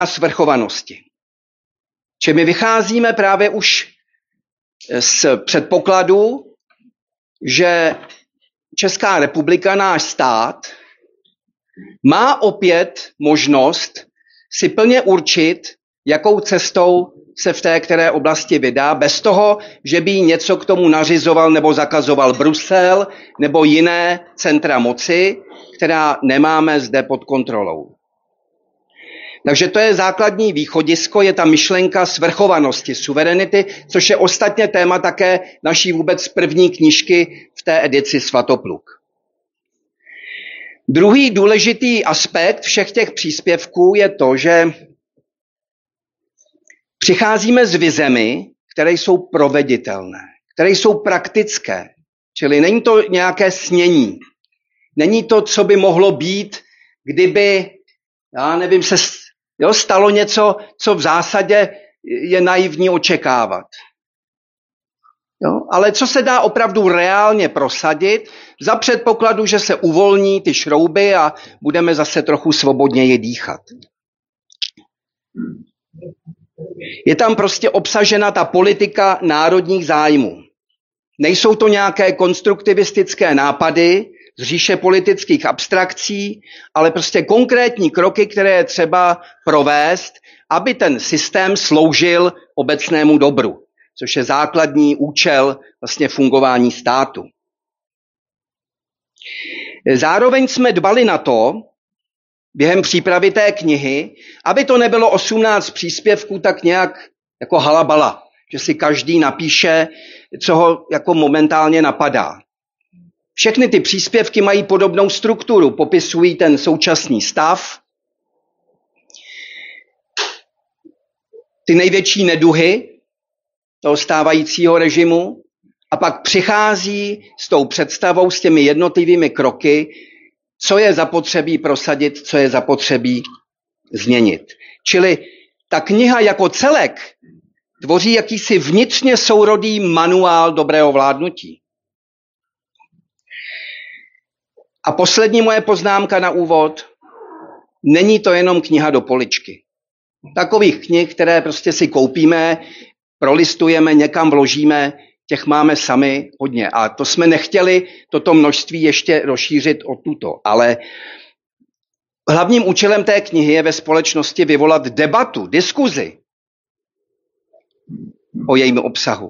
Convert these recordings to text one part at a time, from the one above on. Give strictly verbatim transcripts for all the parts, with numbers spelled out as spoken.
svrchovanosti. Či my vycházíme právě už z předpokladu, že Česká republika, náš stát, má opět možnost si plně určit, jakou cestou se v té které oblasti vydá, bez toho, že by něco k tomu nařizoval nebo zakazoval Brusel nebo jiné centra moci, která nemáme zde pod kontrolou. Takže to je základní východisko, je ta myšlenka svrchovanosti, suverenity, což je ostatně téma také naší vůbec první knížky v té edici Svatopluk. Druhý důležitý aspekt všech těch příspěvků je to, že přicházíme s vizemi, které jsou proveditelné, které jsou praktické, čili není to nějaké snění, není to, co by mohlo být, kdyby, já nevím, se jo, stalo něco, co v zásadě je naivní očekávat. Jo? Ale co se dá opravdu reálně prosadit za předpokladu, že se uvolní ty šrouby a budeme zase trochu svobodněji dýchat. Je tam prostě obsažena ta politika národních zájmů. Nejsou to nějaké konstruktivistické nápady z říše politických abstrakcí, ale prostě konkrétní kroky, které je třeba provést, aby ten systém sloužil obecnému dobru, což je základní účel vlastně fungování státu. Zároveň jsme dbali na to, během přípravy té knihy, aby to nebylo osmnáct příspěvků tak nějak jako halabala, že si každý napíše, co ho jako momentálně napadá. Všechny ty příspěvky mají podobnou strukturu, popisují ten současný stav, ty největší neduhy toho stávajícího režimu a pak přichází s tou představou, s těmi jednotlivými kroky, co je zapotřebí prosadit, co je zapotřebí změnit. Čili ta kniha jako celek tvoří jakýsi vnitřně sourodý manuál dobrého vládnutí. A poslední moje poznámka na úvod. Není to jenom kniha do poličky. Takových knih, které prostě si koupíme, prolistujeme, někam vložíme, těch máme sami hodně. A to jsme nechtěli toto množství ještě rozšířit o tuto. Ale hlavním účelem té knihy je ve společnosti vyvolat debatu, diskuzi o jejím obsahu.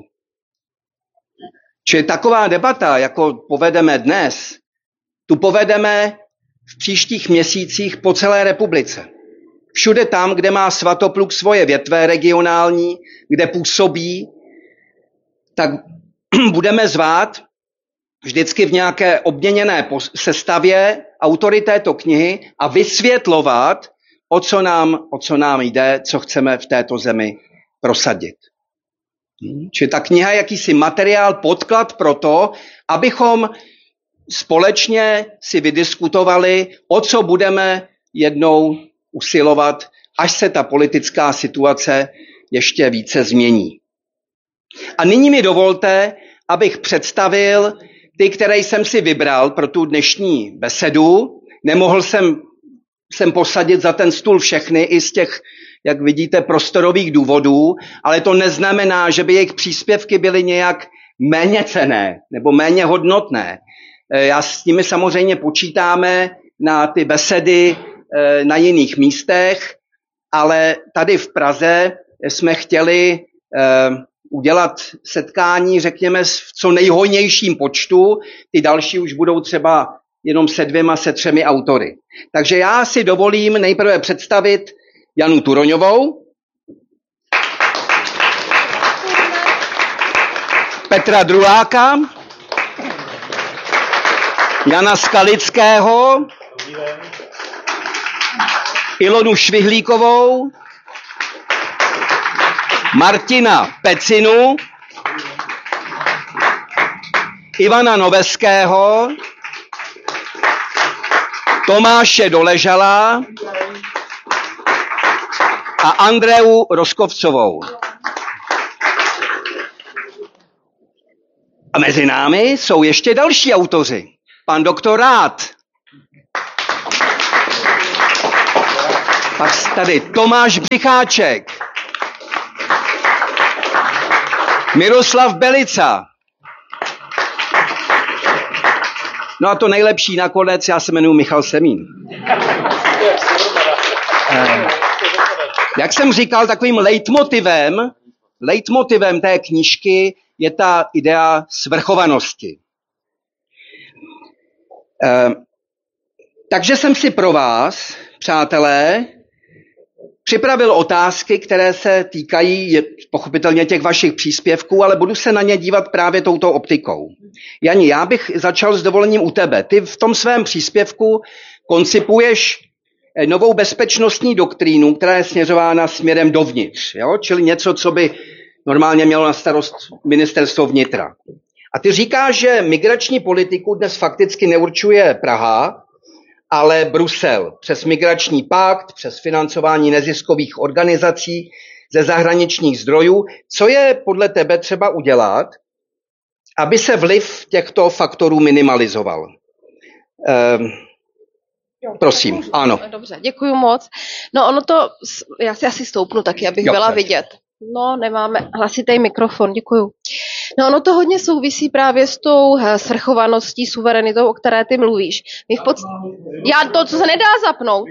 Čili taková debata, jako povedeme dnes, tu povedeme v příštích měsících po celé republice. Všude tam, kde má Svatopluk svoje větve regionální, kde působí, tak budeme zvát vždycky v nějaké obměněné sestavě autory této knihy a vysvětlovat, o co nám, o co nám jde, co chceme v této zemi prosadit. Čili ta kniha je jakýsi materiál, podklad pro to, abychom společně si vydiskutovali, o co budeme jednou usilovat, až se ta politická situace ještě více změní. A nyní mi dovolte, abych představil ty, které jsem si vybral pro tu dnešní besedu. Nemohl jsem, jsem posadit za ten stůl všechny i z těch, jak vidíte, prostorových důvodů, ale to neznamená, že by jejich příspěvky byly nějak méně cenné nebo méně hodnotné. Já s nimi samozřejmě počítáme na ty besedy na jiných místech, ale tady v Praze jsme chtěli udělat setkání, řekněme, v co nejhojnějším počtu. Ty další už budou třeba jenom se dvěma, se třemi autory. Takže já si dovolím nejprve představit Janu Turoňovou, Petra Druláka, Jana Skalického, Ilonu Švihlíkovou, Martina Pecinu, Ivana Noveského, Tomáše Doležala a Andreu Roskovcovou. A mezi námi jsou ještě další autoři. Pan doktor Rád, Pak tady Tomáš Břicháček. Miroslav Belica. No a to nejlepší nakonec, já se jmenuji Michal Semín. Eh, jak jsem říkal, takovým leitmotivem, leitmotivem té knížky je ta idea svrchovanosti. Eh, takže jsem si pro vás, přátelé, připravil otázky, které se týkají pochopitelně těch vašich příspěvků, ale budu se na ně dívat právě touto optikou. Jani, já bych začal s dovolením u tebe. Ty v tom svém příspěvku koncipuješ novou bezpečnostní doktrínu, která je směřována směrem dovnitř, jo? Čili něco, co by normálně mělo na starost ministerstvo vnitra. A ty říkáš, že migrační politiku dnes fakticky neurčuje Praha, ale Brusel přes migrační pakt, přes financování neziskových organizací ze zahraničních zdrojů. Co je podle tebe třeba udělat, aby se vliv těchto faktorů minimalizoval? Ehm, prosím, můžu, ano. Dobře, děkuji moc. No ono to, já si asi stoupnu taky, abych jo, byla tak. vidět. No, nemáme hlasitý mikrofon, děkuju. No, ono to hodně souvisí právě s tou svrchovaností, suverenitou, o které ty mluvíš. My v podst... Já to, co se nedá zapnout.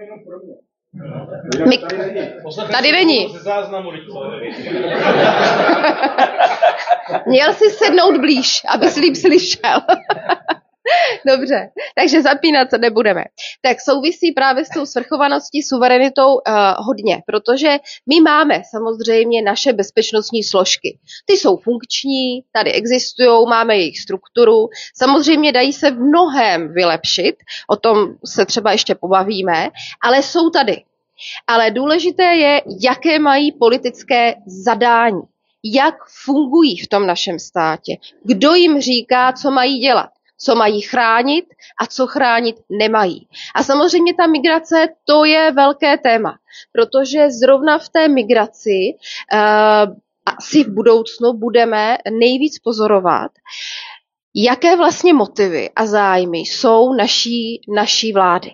Mik... Tady není. Měl jsi sednout blíž, aby jsi líp slyšel. Dobře, takže zapínat se nebudeme. Tak souvisí právě s tou svrchovaností, suverenitou uh, hodně, protože my máme samozřejmě naše bezpečnostní složky. Ty jsou funkční, tady existují, máme jejich strukturu, samozřejmě dají se v mnohém vylepšit, o tom se třeba ještě pobavíme, ale jsou tady. Ale důležité je, jaké mají politické zadání, jak fungují v tom našem státě, kdo jim říká, co mají dělat, co mají chránit a co chránit nemají. A samozřejmě ta migrace, to je velké téma, protože zrovna v té migraci uh, asi v budoucnu budeme nejvíc pozorovat, jaké vlastně motivy a zájmy jsou naší, naší vlády.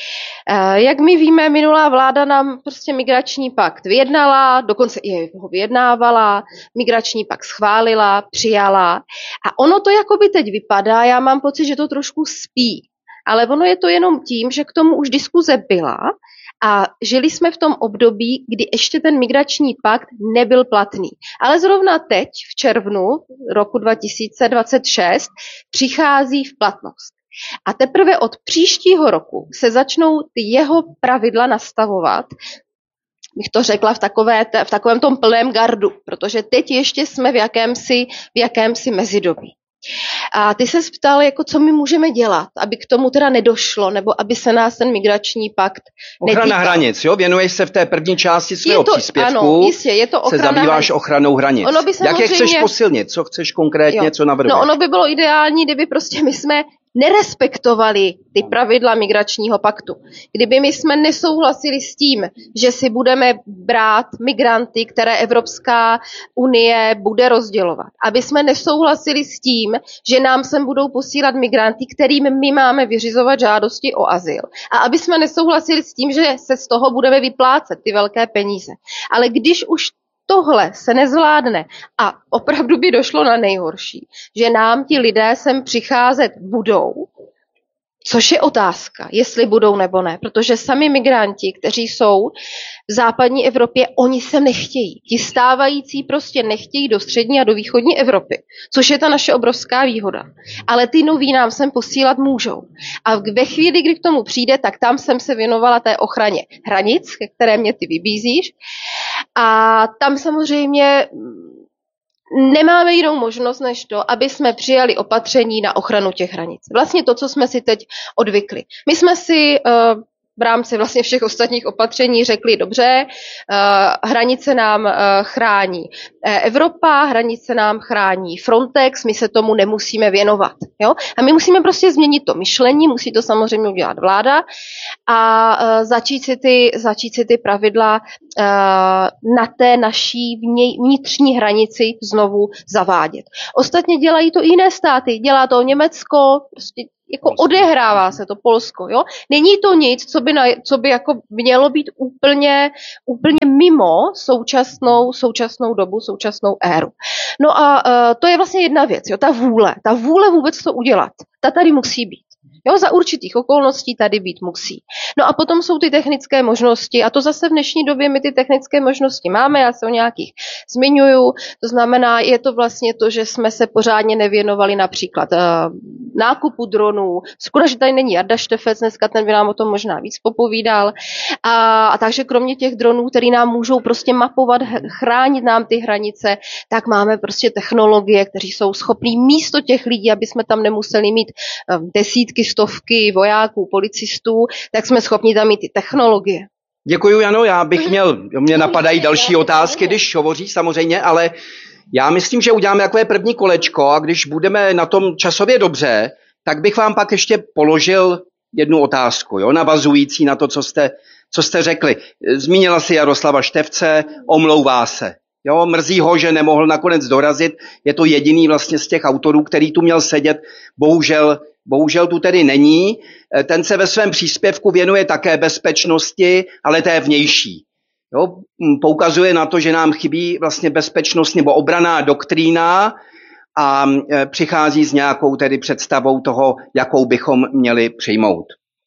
Jak my víme, minulá vláda nám prostě migrační pakt vyjednala, dokonce i ho vyjednávala, migrační pakt schválila, přijala a ono to jakoby teď vypadá, já mám pocit, že to trošku spí, ale ono je to jenom tím, že k tomu už diskuze byla a žili jsme v tom období, kdy ještě ten migrační pakt nebyl platný. Ale zrovna teď, v červnu roku dva tisíce dvacet šest, přichází v platnost. A teprve od příštího roku se začnou ty jeho pravidla nastavovat, bych to řekla v, takové, v takovém tom plném gardu, protože teď ještě jsme v jakémsi, v jakémsi mezidobí. A ty se ptal, jako co my můžeme dělat, aby k tomu teda nedošlo, nebo aby se nás ten migrační pakt netýkal. Ochrana hranic, jo? Věnuješ se v té první části svého to, příspěvku, ano, jistě, je to se zabýváš hranic. ochranou hranic. Jak je chceš posilnit? Co chceš konkrétně, jo. co navrhuješ? No ono by bylo ideální, kdyby prostě my jsme nerespektovali ty pravidla migračního paktu. Kdyby my jsme nesouhlasili s tím, že si budeme brát migranty, které Evropská unie bude rozdělovat. Aby jsme nesouhlasili s tím, že nám sem budou posílat migranty, kterým my máme vyřizovat žádosti o azyl. A aby jsme nesouhlasili s tím, že se z toho budeme vyplácet ty velké peníze. Ale když už tohle se nezvládne a opravdu by došlo na nejhorší, že nám ti lidé sem přicházet budou, což je otázka, jestli budou nebo ne, protože sami migranti, kteří jsou v západní Evropě, oni se nechtějí. Ti stávající prostě nechtějí do střední a do východní Evropy, což je ta naše obrovská výhoda. Ale ty noví nám sem posílat můžou. A ve chvíli, kdy k tomu přijde, tak tam jsem se věnovala té ochraně hranic, ke které mě ty vybízíš. A tam samozřejmě nemáme jinou možnost než to, aby jsme přijali opatření na ochranu těch hranic. Vlastně to, co jsme si teď odvykli. My jsme si uh, v rámci vlastně všech ostatních opatření řekli, dobře, uh, hranice nám uh, chrání Evropa, hranice nám chrání Frontex, my se tomu nemusíme věnovat. Jo? A my musíme prostě změnit to myšlení, musí to samozřejmě udělat vláda a uh, začít, si ty, začít si ty pravidla uh, na té naší vnitřní hranici znovu zavádět. Ostatně dělají to i jiné státy, dělá to Německo, prostě jako Polsko. Odehrává se to Polsko, jo. Není to nic, co by, na, co by jako mělo být úplně, úplně mimo současnou, současnou dobu, současnou éru. No a uh, to je vlastně jedna věc, jo, ta vůle, ta vůle vůbec to udělat, ta tady musí být. Jo, za určitých okolností tady být musí. No a potom jsou ty technické možnosti a to zase v dnešní době my ty technické možnosti máme, já se o nějakých zmiňuju, to znamená, je to vlastně to, že jsme se pořádně nevěnovali například uh, nákupu dronů. Škoda, že tady není Jarda Štefec, dneska ten by nám o tom možná víc popovídal. A, a takže kromě těch dronů, který nám můžou prostě mapovat, chránit nám ty hranice, tak máme prostě technologie, které jsou schopný místo těch lidí, aby jsme tam nemuseli mít uh, desítky, stovky vojáků, policistů, tak jsme schopni tam mít ty technologie. Děkuju, Jano, já bych měl, mě napadají další otázky, když hovoříš samozřejmě, ale já myslím, že uděláme takové první kolečko a když budeme na tom časově dobře, tak bych vám pak ještě položil jednu otázku, jo, navazující na to, co jste, co jste řekli. Zmínila si Jaroslava Štefce, omlouvá se. Jo, mrzí ho, že nemohl nakonec dorazit. Je to jediný vlastně z těch autorů, který tu měl sedět. Bohužel, bohužel tu tedy není. Ten se ve svém příspěvku věnuje také bezpečnosti, ale té vnější. Jo, poukazuje na to, že nám chybí vlastně bezpečnost nebo obranná doktrína a přichází s nějakou tedy představou toho, jakou bychom měli přijmout.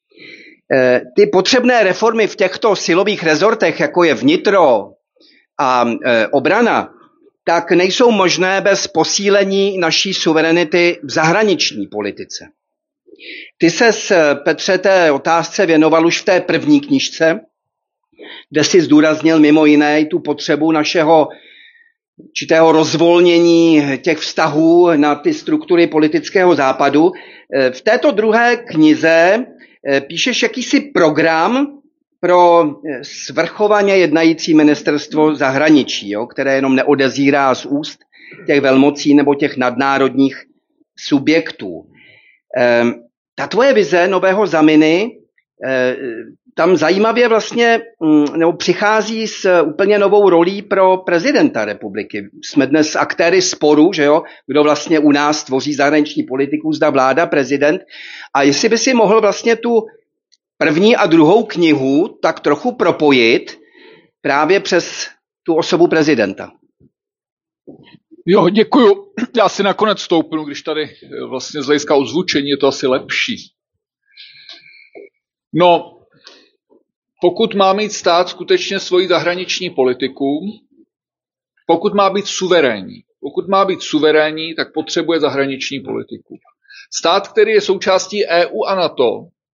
Ty potřebné reformy v těchto silových rezortech, jako je vnitro a e, obrana, tak nejsou možné bez posílení naší suverenity v zahraniční politice. Ty ses, Petře, té otázce věnoval už v té první knížce, kde si zdůraznil mimo jiné i tu potřebu našeho určitého rozvolnění těch vztahů na ty struktury politického západu. V této druhé knize píšeš jakýsi program pro svrchovaně jednající ministerstvo zahraničí, jo, které jenom neodezírá z úst těch velmocí nebo těch nadnárodních subjektů. E, ta tvoje vize nového Zaminy e, tam zajímavě vlastně nebo přichází s úplně novou rolí pro prezidenta republiky. Jsme dnes aktéry sporu, že jo, kdo vlastně u nás tvoří zahraniční politiku, zda vláda, prezident. A jestli by si mohl vlastně tu první a druhou knihu tak trochu propojit právě přes tu osobu prezidenta. Jo, děkuju. Já si nakonec stoupnu, když tady vlastně z hlediska ozvučení je to asi lepší. No, pokud má mít stát skutečně svoji zahraniční politiku, pokud má být suverénní, pokud má být suverénní, tak potřebuje zahraniční politiku. Stát, který je součástí E U a NATO,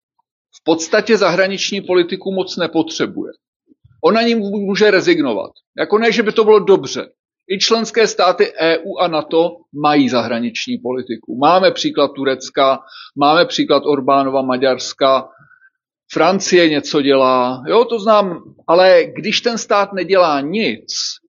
v podstatě zahraniční politiku moc nepotřebuje. On na ní může rezignovat. Jako ne, že by to bylo dobře. I členské státy E U a NATO mají zahraniční politiku. Máme příklad Turecka, máme příklad Orbánova Maďarska, Francie něco dělá, jo, to znám, ale když ten stát nedělá nic,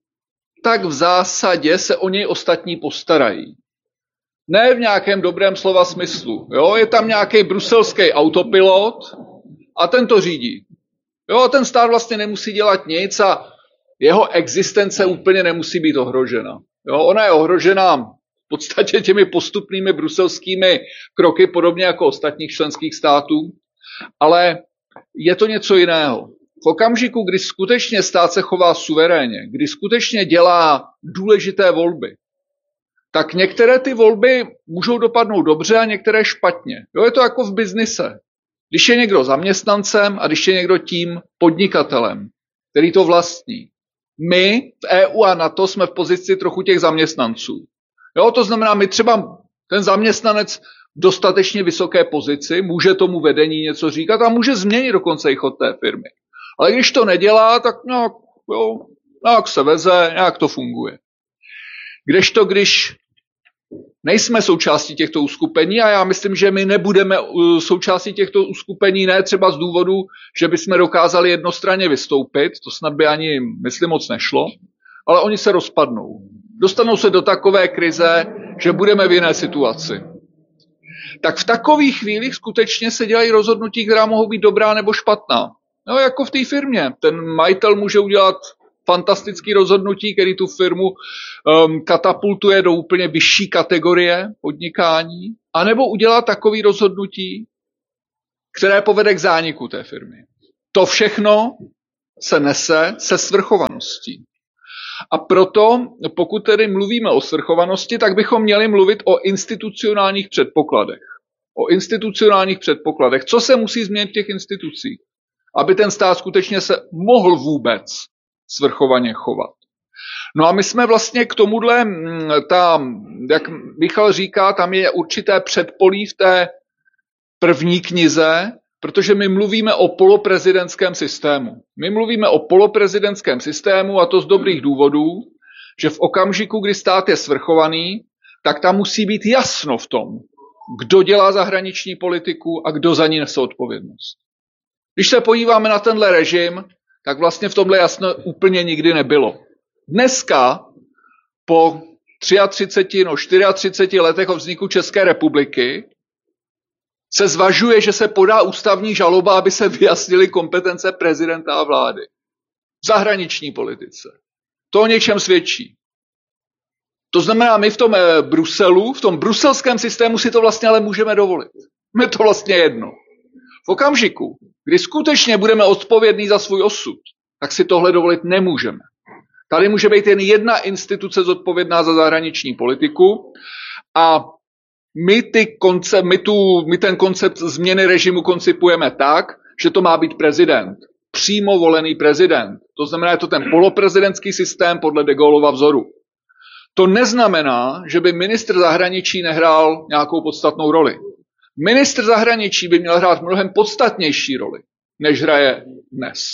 tak v zásadě se o něj ostatní postarají. Ne v nějakém dobrém slova smyslu. Jo? Je tam nějaký bruselský autopilot a ten to řídí. Jo? Ten stát vlastně nemusí dělat nic a jeho existence úplně nemusí být ohrožena. Jo? Ona je ohrožena v podstatě těmi postupnými bruselskými kroky, podobně jako ostatních členských států, ale je to něco jiného. V okamžiku, kdy skutečně stát se chová suverénně, kdy skutečně dělá důležité volby, tak některé ty volby můžou dopadnout dobře a některé špatně. Jo, je to jako v biznise. Když je někdo zaměstnancem a když je někdo tím podnikatelem, který to vlastní. My v E U a NATO jsme v pozici trochu těch zaměstnanců. Jo, to znamená, my třeba ten zaměstnanec v dostatečně vysoké pozici může tomu vedení něco říkat a může změnit dokonce i chod té firmy. Ale když to nedělá, tak nějak, jo, nějak se veze, nějak to funguje. Kdežto, když nejsme součástí těchto uskupení a já myslím, že my nebudeme součástí těchto uskupení ne třeba z důvodu, že bychom dokázali jednostranně vystoupit, to snad by ani, myslím, moc nešlo, ale oni se rozpadnou. Dostanou se do takové krize, že budeme v jiné situaci. Tak v takových chvílích skutečně se dělají rozhodnutí, která mohou být dobrá nebo špatná. No jako v té firmě. Ten majitel může udělat fantastický rozhodnutí, který tu firmu um, katapultuje do úplně vyšší kategorie podnikání. anebo udělá takový rozhodnutí, které povede k zániku té firmy. To všechno se nese se svrchovaností. A proto, pokud tedy mluvíme o svrchovanosti, tak bychom měli mluvit o institucionálních předpokladech. O institucionálních předpokladech. Co se musí změnit v těch institucích, aby ten stát skutečně se mohl vůbec svrchovaně chovat. No a my jsme vlastně k tomuhle, tam, jak Michal říká, tam je určité předpolí v té první knize, protože my mluvíme o poloprezidentském systému. My mluvíme o poloprezidentském systému a to z dobrých důvodů, že v okamžiku, kdy stát je svrchovaný, tak tam musí být jasno v tom, kdo dělá zahraniční politiku a kdo za ní nese odpovědnost. Když se podíváme na tenhle režim, tak vlastně v tomhle jasno úplně nikdy nebylo. Dneska, po třiatřiceti, no čtyřiatřiceti letech od vzniku České republiky, se zvažuje, že se podá ústavní žaloba, aby se vyjasnily kompetence prezidenta a vlády. V zahraniční politice. To o něčem svědčí. To znamená, my v tom eh, Bruselu, v tom bruselském systému si to vlastně ale můžeme dovolit. Je to vlastně jedno. V okamžiku, kdy skutečně budeme odpovědní za svůj osud, tak si tohle dovolit nemůžeme. Tady může být jen jedna instituce zodpovědná za zahraniční politiku a my, ty koncept, my, tu, my ten koncept změny režimu koncipujeme tak, že to má být prezident. Přímo volený prezident. To znamená, je to ten poloprezidentský systém podle de Gaulova vzoru. To neznamená, že by ministr zahraničí nehrál nějakou podstatnou roli. Ministr zahraničí by měl hrát mnohem podstatnější roli, než hraje dnes.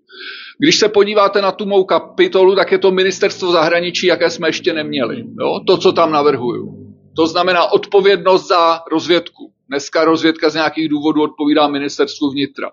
Když se podíváte na tu mou kapitolu, tak je to ministerstvo zahraničí, jaké jsme ještě neměli. Jo? To, co tam navrhuju. To znamená odpovědnost za rozvědku. Dneska rozvědka z nějakých důvodů odpovídá ministerstvu vnitra.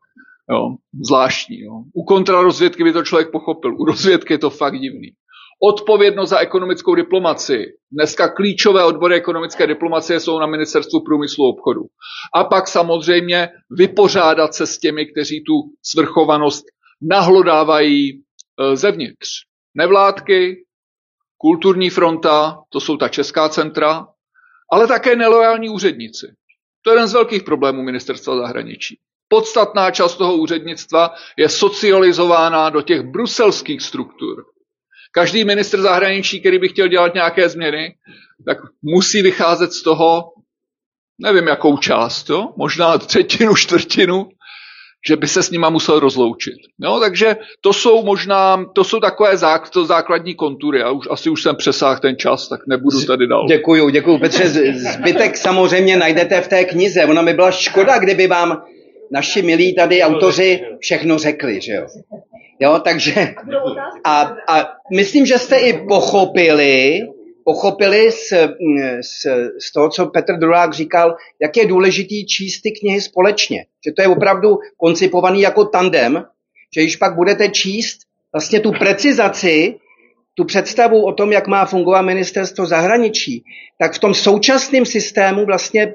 Jo? Zvláštní. Jo? U kontrarozvědky by to člověk pochopil. U rozvědky je to fakt divný. Odpovědnost za ekonomickou diplomacii. Dneska klíčové odbory ekonomické diplomacie jsou na ministerstvu průmyslu a obchodu. A pak samozřejmě vypořádat se s těmi, kteří tu svrchovanost nahlodávají zevnitř. Nevládky, kulturní fronta, to jsou ta česká centra, ale také nelojální úředníci. To je jeden z velkých problémů ministerstva zahraničí. Podstatná část toho úřednictva je socializována do těch bruselských struktur. Každý ministr zahraničí, který by chtěl dělat nějaké změny, tak musí vycházet z toho, nevím jakou část, jo? Možná třetinu, čtvrtinu, že by se s nima musel rozloučit. No, takže to jsou možná, to jsou takové zák, to základní kontury. A už, asi už jsem přesáhl ten čas, tak nebudu tady dál. Děkuju, děkuju Petře. Zbytek samozřejmě najdete v té knize. Ona by byla škoda, kdyby vám naši milí tady autoři všechno řekli, že jo. Jo, takže a, a myslím, že jste i pochopili, pochopili z, z, z toho, co Petr Drulák říkal, jak je důležitý číst ty knihy společně. Že to je opravdu koncipovaný jako tandem, že když pak budete číst vlastně tu precizaci, tu představu o tom, jak má fungovat ministerstvo zahraničí, tak v tom současném systému vlastně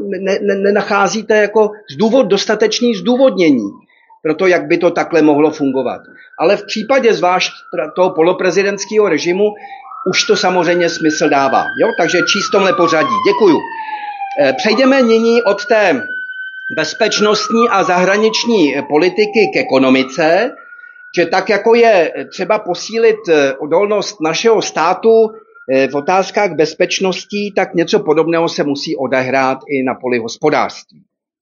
nenacházíte ne, ne jako zdůvod, dostatečný zdůvodnění pro to, jak by to takhle mohlo fungovat. Ale v případě zvlášť toho poloprezidentského režimu už to samozřejmě smysl dává. Jo? Takže číst tomhle pořadí. Děkuju. Přejdeme nyní od té bezpečnostní a zahraniční politiky k ekonomice, že tak, jako je třeba posílit odolnost našeho státu v otázkách bezpečností, tak něco podobného se musí odehrát i na poli hospodářství.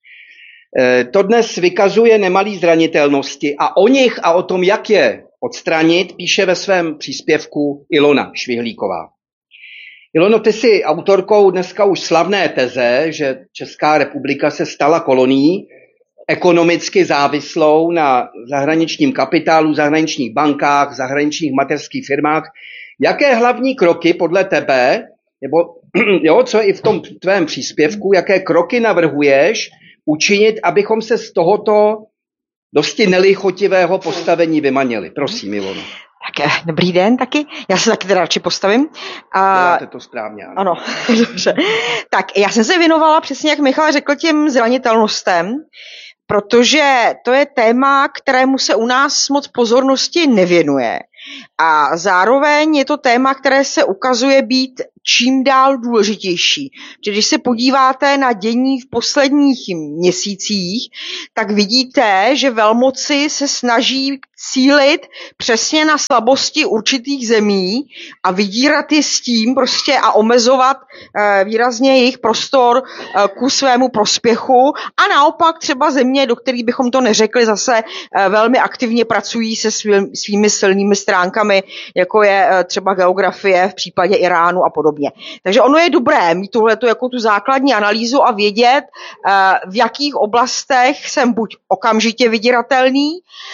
To dnes vykazuje nemalý zranitelnosti a o nich a o tom, jak je odstranit, píše ve svém příspěvku Ilona Švihlíková. Ilono, ty jsi autorkou dneska už slavné teze, že Česká republika se stala kolonií, ekonomicky závislou na zahraničním kapitálu, zahraničních bankách, zahraničních mateřských firmách. Jaké hlavní kroky podle tebe, nebo jo, co i v tom tvém příspěvku, jaké kroky navrhuješ učinit, abychom se z tohoto dosti nelichotivého postavení vymanili? Prosím, Ilono. Tak dobrý den taky. Já se taky teda radši postavím. A... Děláte to správně. Ano, ano dobře. Tak já jsem se věnovala, přesně jak Michal řekl, těm zranitelnostem, protože to je téma, kterému se u nás moc pozornosti nevěnuje. A zároveň je to téma, které se ukazuje být čím dál důležitější. Protože když se podíváte na dění v posledních měsících, tak vidíte, že velmoci se snaží cílit přesně na slabosti určitých zemí a vydírat je s tím prostě a omezovat eh, výrazně jejich prostor eh, ku svému prospěchu a naopak třeba země, do kterých bychom to neřekli, zase eh, velmi aktivně pracují se svý, svými silnými stránkami, jako je eh, třeba geografie v případě Iránu a podobně. Takže ono je dobré mít tuhletu jako tu základní analýzu a vědět, eh, v jakých oblastech jsem buď okamžitě vydíratelný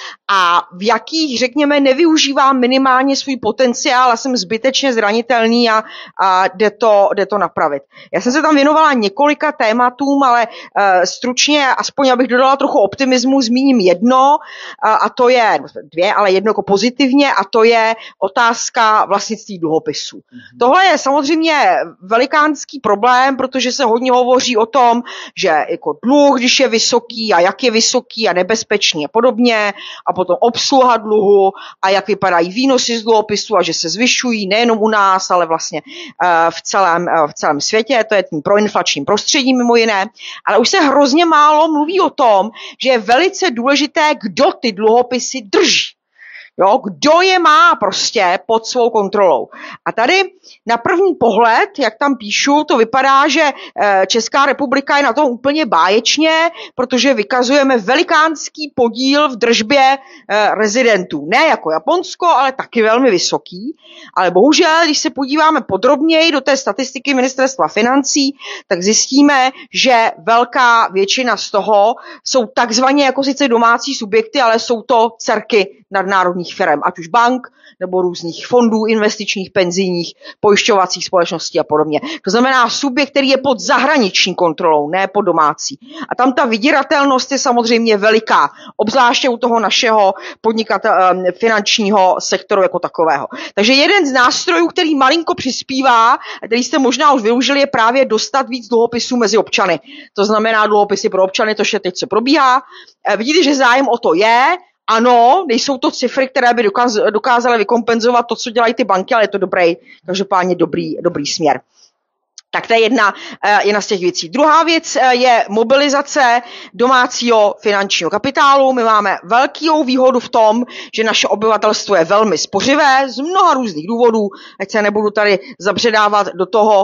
a v jakých, řekněme, nevyužívám minimálně svůj potenciál a jsem zbytečně zranitelný a, a jde, to, jde to napravit. Já jsem se tam věnovala několika tématům, ale uh, stručně, aspoň abych dodala trochu optimismu, zmíním jedno, uh, a to je, dvě, ale jedno jako pozitivně, a to je otázka vlastnictví dluhopisů. Mm-hmm. Tohle je samozřejmě velikánský problém, protože se hodně hovoří o tom, že jako dluh, když je vysoký a jak je vysoký a nebezpečný a podobně, a potom obsluha dluhu a jak vypadají výnosy z dluhopisu a že se zvyšují nejenom u nás, ale vlastně v celém, v celém světě, to je tím proinflačním prostředím mimo jiné, ale už se hrozně málo mluví o tom, že je velice důležité, kdo ty dluhopisy drží. Jo, kdo je má prostě pod svou kontrolou. A tady na první pohled, jak tam píšu, to vypadá, že Česká republika je na tom úplně báječně, protože vykazujeme velikánský podíl v držbě rezidentů. Ne jako Japonsko, ale taky velmi vysoký. Ale bohužel, když se podíváme podrobněji do té statistiky Ministerstva financí, tak zjistíme, že velká většina z toho jsou takzvaně jako sice domácí subjekty, ale jsou to dcerky nadnárodních firem, ať už bank, nebo různých fondů, investičních, penzijních, pojišťovacích společností a podobně. To znamená subjekt, který je pod zahraniční kontrolou, ne pod domácí. A tam ta vydíratelnost je samozřejmě veliká, obzvláště u toho našeho podnikatel, finančního sektoru jako takového. Takže jeden z nástrojů, který malinko přispívá, který jste možná už využili, je právě dostat víc dluhopisů mezi občany. To znamená dluhopisy pro občany, to je teď, co probíhá. Vidíte, že zájem o to je. Ano, nejsou to cifry, které by dokázaly vykompenzovat to, co dělají ty banky, ale je to dobrý, každopádně dobrý, dobrý směr. Tak to je jedna, jedna z těch věcí. Druhá věc je mobilizace domácího finančního kapitálu. My máme velkou výhodu v tom, že naše obyvatelstvo je velmi spořivé z mnoha různých důvodů. Ať se nebudu tady zabředávat do toho,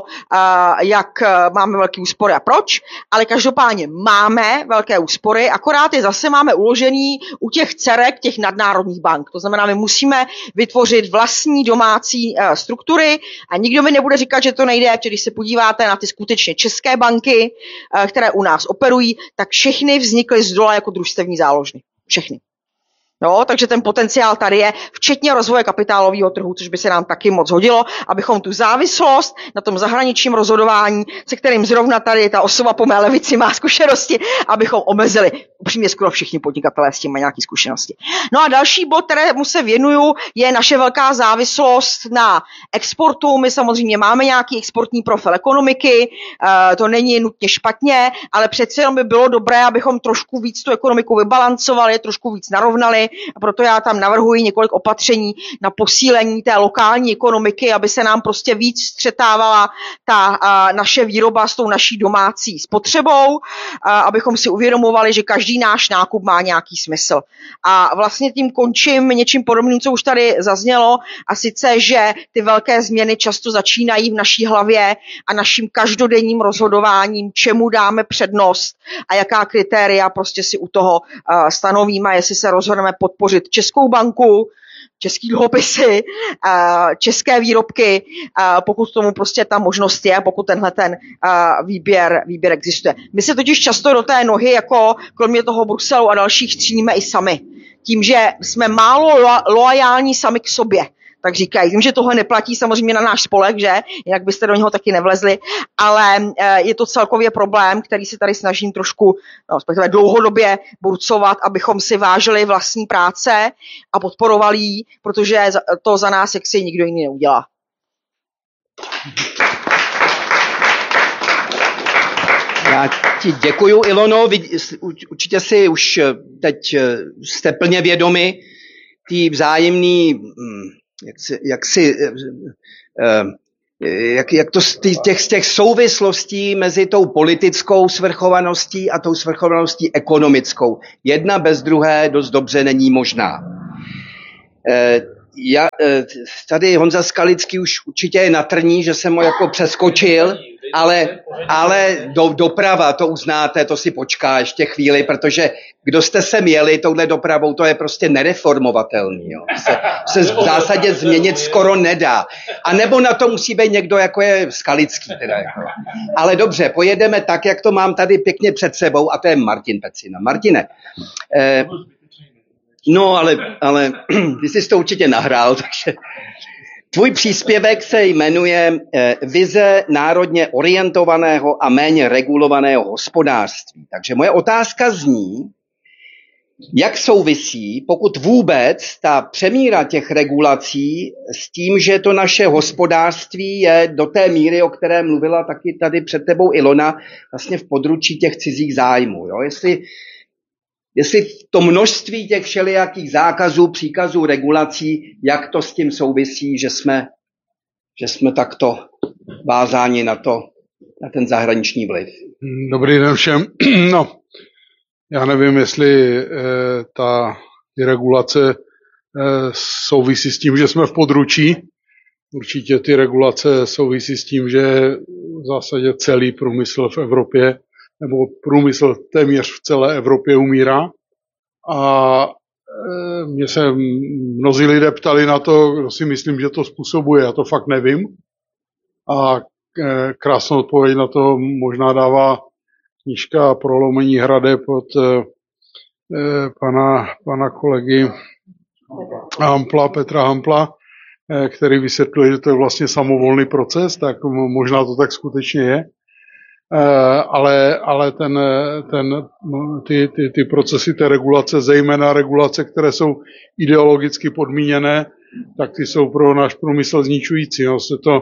jak máme velké úspory a proč, ale každopádně máme velké úspory, akorát je zase máme uložený u těch dcerek těch nadnárodních bank. To znamená, my musíme vytvořit vlastní domácí struktury a nikdo mi nebude říkat, že to nejde, protože když se podíváte na ty skutečně české banky, které u nás operují, tak všechny vznikly z dola jako družstevní záložny. Všechny. No, takže ten potenciál tady je, včetně rozvoje kapitálového trhu, což by se nám taky moc hodilo, abychom tu závislost na tom zahraničním rozhodování, se kterým zrovna tady ta osoba po mé levici má zkušenosti, abychom omezili. Upřímně skoro všichni podnikatelé s tím mají nějaké zkušenosti. No a další bod, kterému se věnuju, je naše velká závislost na exportu. My samozřejmě máme nějaký exportní profil ekonomiky, to není nutně špatně, ale přece jenom by bylo dobré, abychom trošku víc tu ekonomiku vybalancovali, trošku víc narovnali. A proto já tam navrhuji několik opatření na posílení té lokální ekonomiky, aby se nám prostě víc střetávala ta a, naše výroba s tou naší domácí spotřebou, a, abychom si uvědomovali, že každý náš nákup má nějaký smysl. A vlastně tím končím něčím podobným, co už tady zaznělo, a sice, že ty velké změny často začínají v naší hlavě a naším každodenním rozhodováním, čemu dáme přednost a jaká kritéria prostě si u toho uh, stanovíme, jestli se rozhodneme podpořit Českou banku, český dluhopisy, české výrobky, pokud tomu prostě ta možnost je, pokud tenhle ten výběr, výběr existuje. My se totiž často do té nohy, jako kromě toho Bruselu a dalších, střílíme i sami. Tím, že jsme málo lo- loajální sami k sobě. Tak říkají. Vím, že tohle neplatí samozřejmě na náš spolek, že? Jinak byste do něho taky nevlezli, ale je to celkově problém, který se tady snažím trošku, no, respektive dlouhodobě burcovat, abychom si vážili vlastní práce a podporovali ji, protože to za nás jaksi nikdo jiný neudělá. Já ti děkuju, Ilono. Určitě si už teď jste plně vědomi té vzájemný, jak si, jak si jak, jak to z těch, z těch souvislostí mezi tou politickou svrchovaností a tou svrchovaností ekonomickou. Jedna bez druhé dost dobře není možná. Já, tady Honza Skalický už určitě je na trní, že jsem ho jako přeskočil, ale, ale do, doprava, to uznáte, to si počká ještě chvíli, protože kdo jste sem jeli touhle dopravou, to je prostě nereformovatelný. Jo. Se, se v zásadě změnit skoro nedá. A nebo na to musí být někdo, jako je Skalický. Teda jako. Ale dobře, pojedeme tak, jak to mám tady pěkně před sebou, a to je Martin Pecina. Martine, eh, no, ale, ale ty jsi to určitě nahrál, takže tvůj příspěvek se jmenuje eh, Vize národně orientovaného a méně regulovaného hospodářství. Takže moje otázka zní, jak souvisí, pokud vůbec, ta přemíra těch regulací s tím, že to naše hospodářství je do té míry, o které mluvila taky tady před tebou Ilona, vlastně v područí těch cizích zájmů. Jo? Jestli Jestli to množství těch všelijakých zákazů, příkazů, regulací, jak to s tím souvisí, že jsme, že jsme takto vázáni na to, na ten zahraniční vliv. Dobrý den všem. No, já nevím, jestli eh, ta ty regulace eh, souvisí s tím, že jsme v područí. Určitě ty regulace souvisí s tím, že v zásadě celý průmysl v Evropě nebo průmysl téměř v celé Evropě umírá. A mě se mnozí lidé ptali na to, kdo si myslím, že to způsobuje. Já to fakt nevím. A krásnou odpověď na to možná dává knížka Prolomení hradeb od pana, pana kolegy Hampla, Petra Hampla, který vysvětluje, že to je vlastně samovolný proces, tak možná to tak skutečně je. Ale, ale ten, ten, ty, ty, ty procesy té regulace, zejména regulace, které jsou ideologicky podmíněné, tak ty jsou pro náš průmysl zničující. No, jste to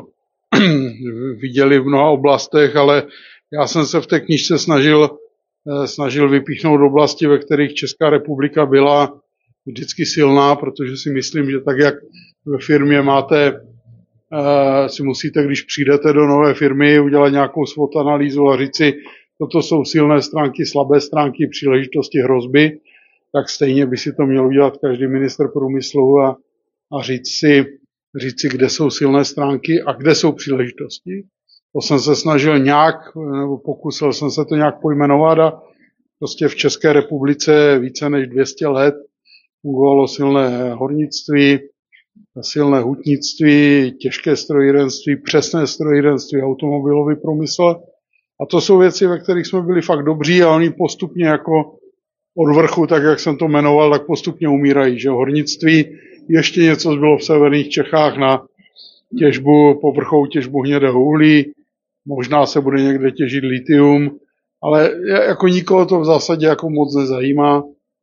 viděli v mnoha oblastech, ale já jsem se v té knížce snažil, snažil vypíchnout oblasti, ve kterých Česká republika byla vždycky silná, protože si myslím, že tak, jak ve firmě máte Uh, si musíte, když přijdete do nové firmy, udělat nějakou SWOT analýzu a říct si, toto jsou silné stránky, slabé stránky, příležitosti, hrozby, tak stejně by si to měl udělat každý ministr průmyslu a, a říct si, říct si, kde jsou silné stránky a kde jsou příležitosti. To jsem se snažil nějak, nebo pokusil jsem se to nějak pojmenovat a prostě v České republice více než dvě stě let fungovalo silné hornictví, silné hutnictví, těžké strojírenství, přesné strojírenství, automobilový průmysl. A to jsou věci, ve kterých jsme byli fakt dobří a oni postupně jako od vrchu, tak jak jsem to jmenoval, tak postupně umírají. Že hornictví, ještě něco zbylo v severních Čechách na těžbu, povrchovou těžbu hnědého uhlí, možná se bude někde těžit litium, ale jako nikoho to v zásadě jako moc nezajímá.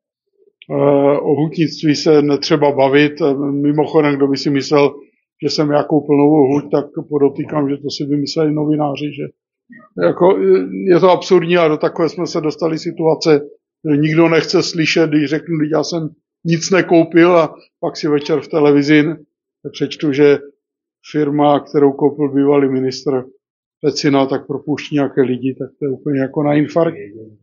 O hutnictví se netřeba bavit. Mimochodem, kdo by si myslel, že jsem já koupil novou huť, tak podotýkám, že to si vymysleli novináři. Že jako, je to absurdní a do takové jsme se dostali situace, že nikdo nechce slyšet, když řeknu, že já jsem nic nekoupil a pak si večer v televizi přečtu, že firma, kterou koupil bývalý ministr Pecina, tak propouští nějaké lidi, tak to je úplně jako na infarkt.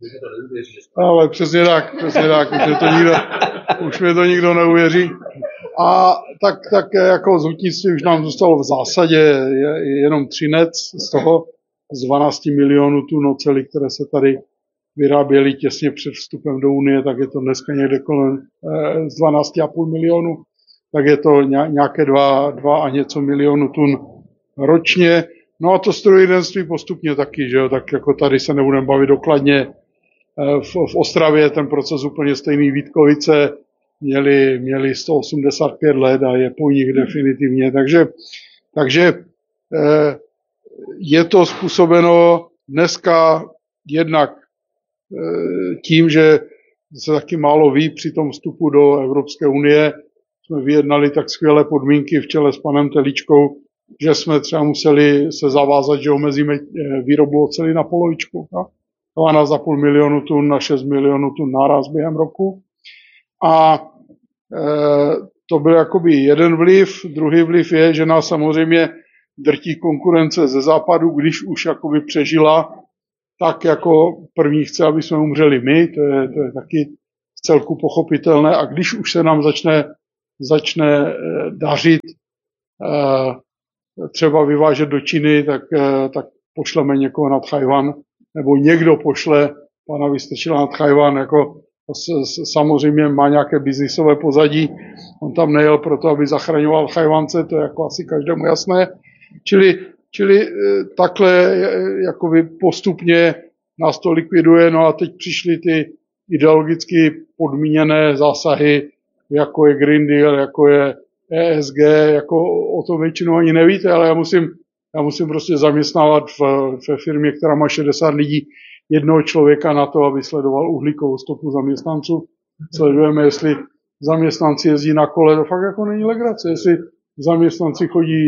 Ale přesně tak, přesně tak, už, to nikdo, už mi to nikdo neuvěří. A tak, tak jako z hutnictví už nám zůstalo v zásadě jenom třinec z toho z dvanáct milionů tun oceli, které se tady vyráběly těsně před vstupem do Unie, tak je to dneska někde kolem z dvanáct celá pět milionů, tak je to nějaké dva, dva a něco milionů tun ročně. No a to strojírenství postupně taky, že jo, tak jako tady se nebudeme bavit dokladně. V, v Ostravě ten proces úplně stejný. Vítkovice měli, měli sto osmdesát pět let a je po nich definitivně. Takže, takže eh, je to způsobeno dneska jednak eh, tím, že se taky málo ví při tom vstupu do Evropské unie. Jsme vyjednali tak skvělé podmínky v čele s panem Teličkou, že jsme třeba museli se zavázat, že omezíme výrobu oceli na polovičku. dvanáct celá pět milionu tun na šest milionů tun náraz během roku. A To byl jakoby jeden vliv. Druhý vliv je, že nás samozřejmě drtí konkurence ze západu, když už jakoby přežila, tak jako první chce, aby jsme umřeli my, to je, to je taky vcelku pochopitelné. A když už se nám začne, začne dařit třeba vyvážet do Číny, tak, tak pošleme někoho na Tchajwan, nebo někdo pošle pana Vystrčila na Tchajwan, jako samozřejmě má nějaké biznisové pozadí. On tam nejel proto, aby zachraňoval Tchajwance, to je jako asi každému jasné. Čili, čili takhle jakoby postupně nás to likviduje. No a teď přišly ty ideologicky podmíněné zásahy, jako je Green Deal, jako je E S G, jako o tom většinou ani nevíte, ale já musím, já musím prostě zaměstnávat v, ve firmě, která má šedesát lidí, jednoho člověka na to, aby sledoval uhlíkovou stopu zaměstnanců. Sledujeme, jestli zaměstnanci jezdí na kole, to fakt jako není legrace, jestli zaměstnanci chodí,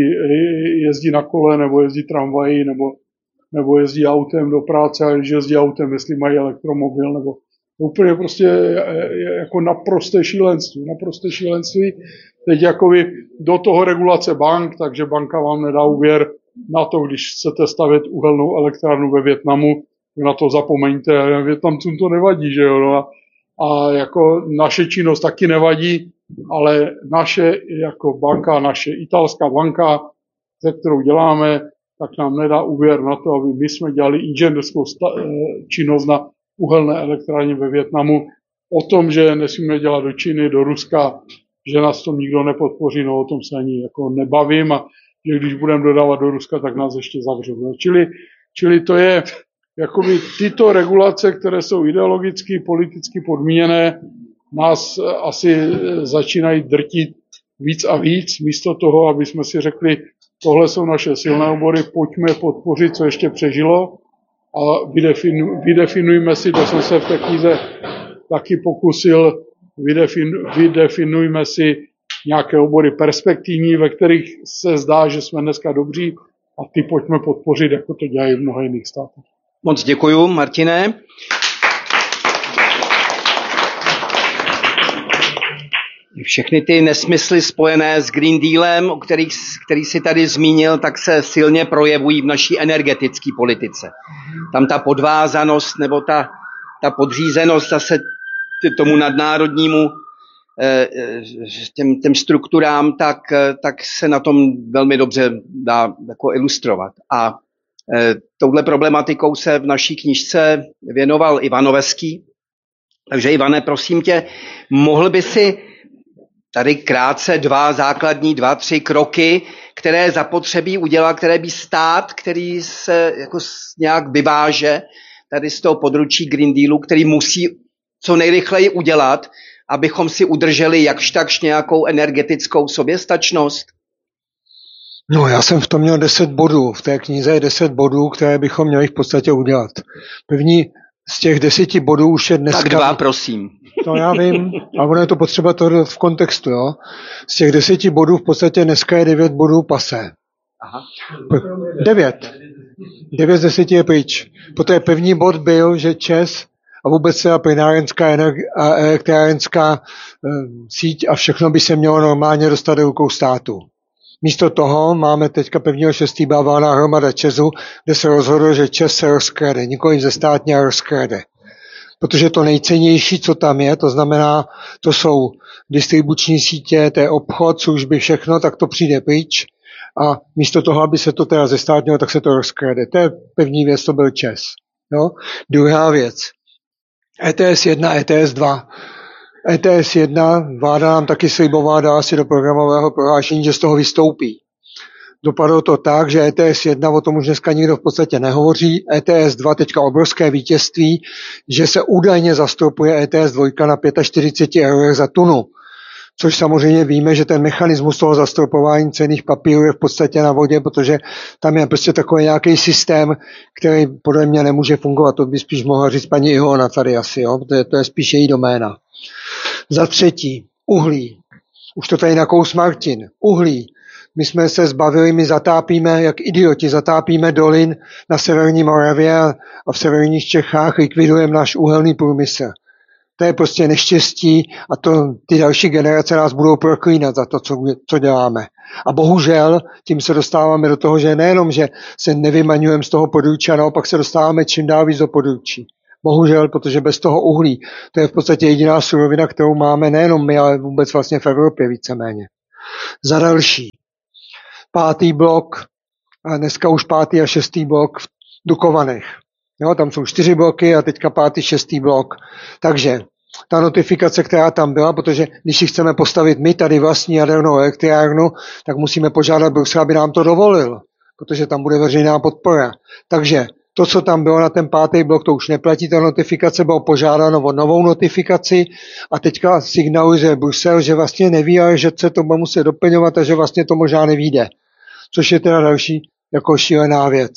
jezdí na kole, nebo jezdí tramvají, nebo, nebo jezdí autem do práce, a když jezdí autem, jestli mají elektromobil, nebo úplně prostě jako naprosté šílenství, naprosté šílenství. Teď jakoby do toho regulace bank, takže banka vám nedá úvěr na to, když chcete stavět uhelnou elektrárnu ve Vietnamu, na to zapomeňte, Vietnamcům to nevadí, že jo, no a, a jako naše činnost taky nevadí, ale naše jako banka, naše italská banka, se kterou děláme, tak nám nedá úvěr na to, aby my jsme dělali inženýrskou činnost na uhelné elektrárně ve Vietnamu. O tom, že nesmíme dělat do Číny, do Ruska, že nás to nikdo nepodpoří, no o tom se ani jako nebavím a že když budeme dodávat do Ruska, tak nás ještě zavřou. No, čili, čili to je jakoby tyto regulace, které jsou ideologicky, politicky podmíněné, nás asi začínají drtit víc a víc, místo toho, aby jsme si řekli, tohle jsou naše silné obory, pojďme podpořit, co ještě přežilo a vydefinu, vydefinujme si, to jsem se v té knize taky pokusil, vydefinu, vydefinujme si nějaké obory perspektivní, ve kterých se zdá, že jsme dneska dobří a ty pojďme podpořit, jako to dělají v mnoha jiných státech. Moc děkuju, Martine. Všechny ty nesmysly spojené s Green Dealem, o kterých, který si tady zmínil, tak se silně projevují v naší energetické politice. Tam ta podvázanost nebo ta, ta podřízenost zase tomu nadnárodnímu těm, těm strukturám, tak, tak se na tom velmi dobře dá jako ilustrovat. A touhle problematikou se v naší knížce věnoval Ivan Noveský. Takže Ivane, prosím tě, mohl by si tady krátce dva základní, dva, tři kroky, které zapotřebí udělat, které by stát, který se jako nějak vyváže tady z toho područí Green Dealu, který musí co nejrychleji udělat, abychom si udrželi jakž takž nějakou energetickou soběstačnost? No, já jsem v tom měl deset bodů. V té knize je deset bodů, které bychom měli v podstatě udělat. První z těch deseti bodů už je dneska... Tak dva, prosím. No já vím, ale ono je to potřeba to v kontextu, jo. Z těch deseti bodů v podstatě dneska je devět bodů pasé. Aha. Devět. Devět z deseti je pryč. Poté první bod byl, že ČEZ a vůbec ta plynárenská a elektrárenská e, síť a všechno by se mělo normálně dostat do rukou státu. Místo toho máme teďka prvního šestý byla válná hromada ČEZu, kde se rozhodlo, že ČEZ se rozkrade, nikoliv ze státně a rozkrade. Protože to nejcennější, co tam je, to znamená, to jsou distribuční sítě, to je obchod, služby, všechno, tak to přijde pryč. A místo toho, aby se to teda zestátnilo, tak se to rozkrade. To je první věc, to byl ČEZ. Jo? Druhá věc. E T S jedna, E T S dva. E T S jedna, vláda nám taky slibovala, dala si do programového prohlášení, že z toho vystoupí. Dopadlo to tak, že E T S jedna, o tom už dneska nikdo v podstatě nehovoří, E T S dva teďka obrovské vítězství, že se údajně zastropuje E T S dva na čtyřicet pět eur za tunu. Což samozřejmě víme, že ten mechanismus toho zastropování cenných papírů je v podstatě na vodě, protože tam je prostě takový nějaký systém, který podle mě nemůže fungovat. To by spíš mohla říct paní Ilona tady asi, jo? To je, to je spíš její doména. Za třetí, uhlí. Už to tady nakous Martin. Uhlí. My jsme se zbavili, my zatápíme, jak idioti, zatápíme dolin na severní Moravě a v severních Čechách, likvidujeme náš uhelný průmysl. To je prostě neštěstí a to ty další generace nás budou proklínat za to, co, co děláme. A bohužel tím se dostáváme do toho, že nejenom, že se nevymaňujeme z toho područí, a naopak se dostáváme čím dál víc do područí. Bohužel, protože bez toho uhlí, to je v podstatě jediná surovina, kterou máme nejenom my, ale vůbec vlastně v Evropě víceméně. Za další. Pátý blok, a dneska už pátý a šestý blok v Dukovanech. Jo, tam jsou čtyři bloky a teďka pátý, šestý blok. Takže ta notifikace, která tam byla, protože když si chceme postavit my tady vlastní jadernou elektrárnu, tak musíme požádat Brusel, aby nám to dovolil, protože tam bude veřejná podpora. Takže to, co tam bylo na ten pátý blok, to už neplatí, ta notifikace, bylo požádáno o novou notifikaci a teďka signalizuje Brusel, že vlastně neví, ale že se to bude muset doplňovat a že vlastně to možná nevyjde. Což je teda další jako šílená věc.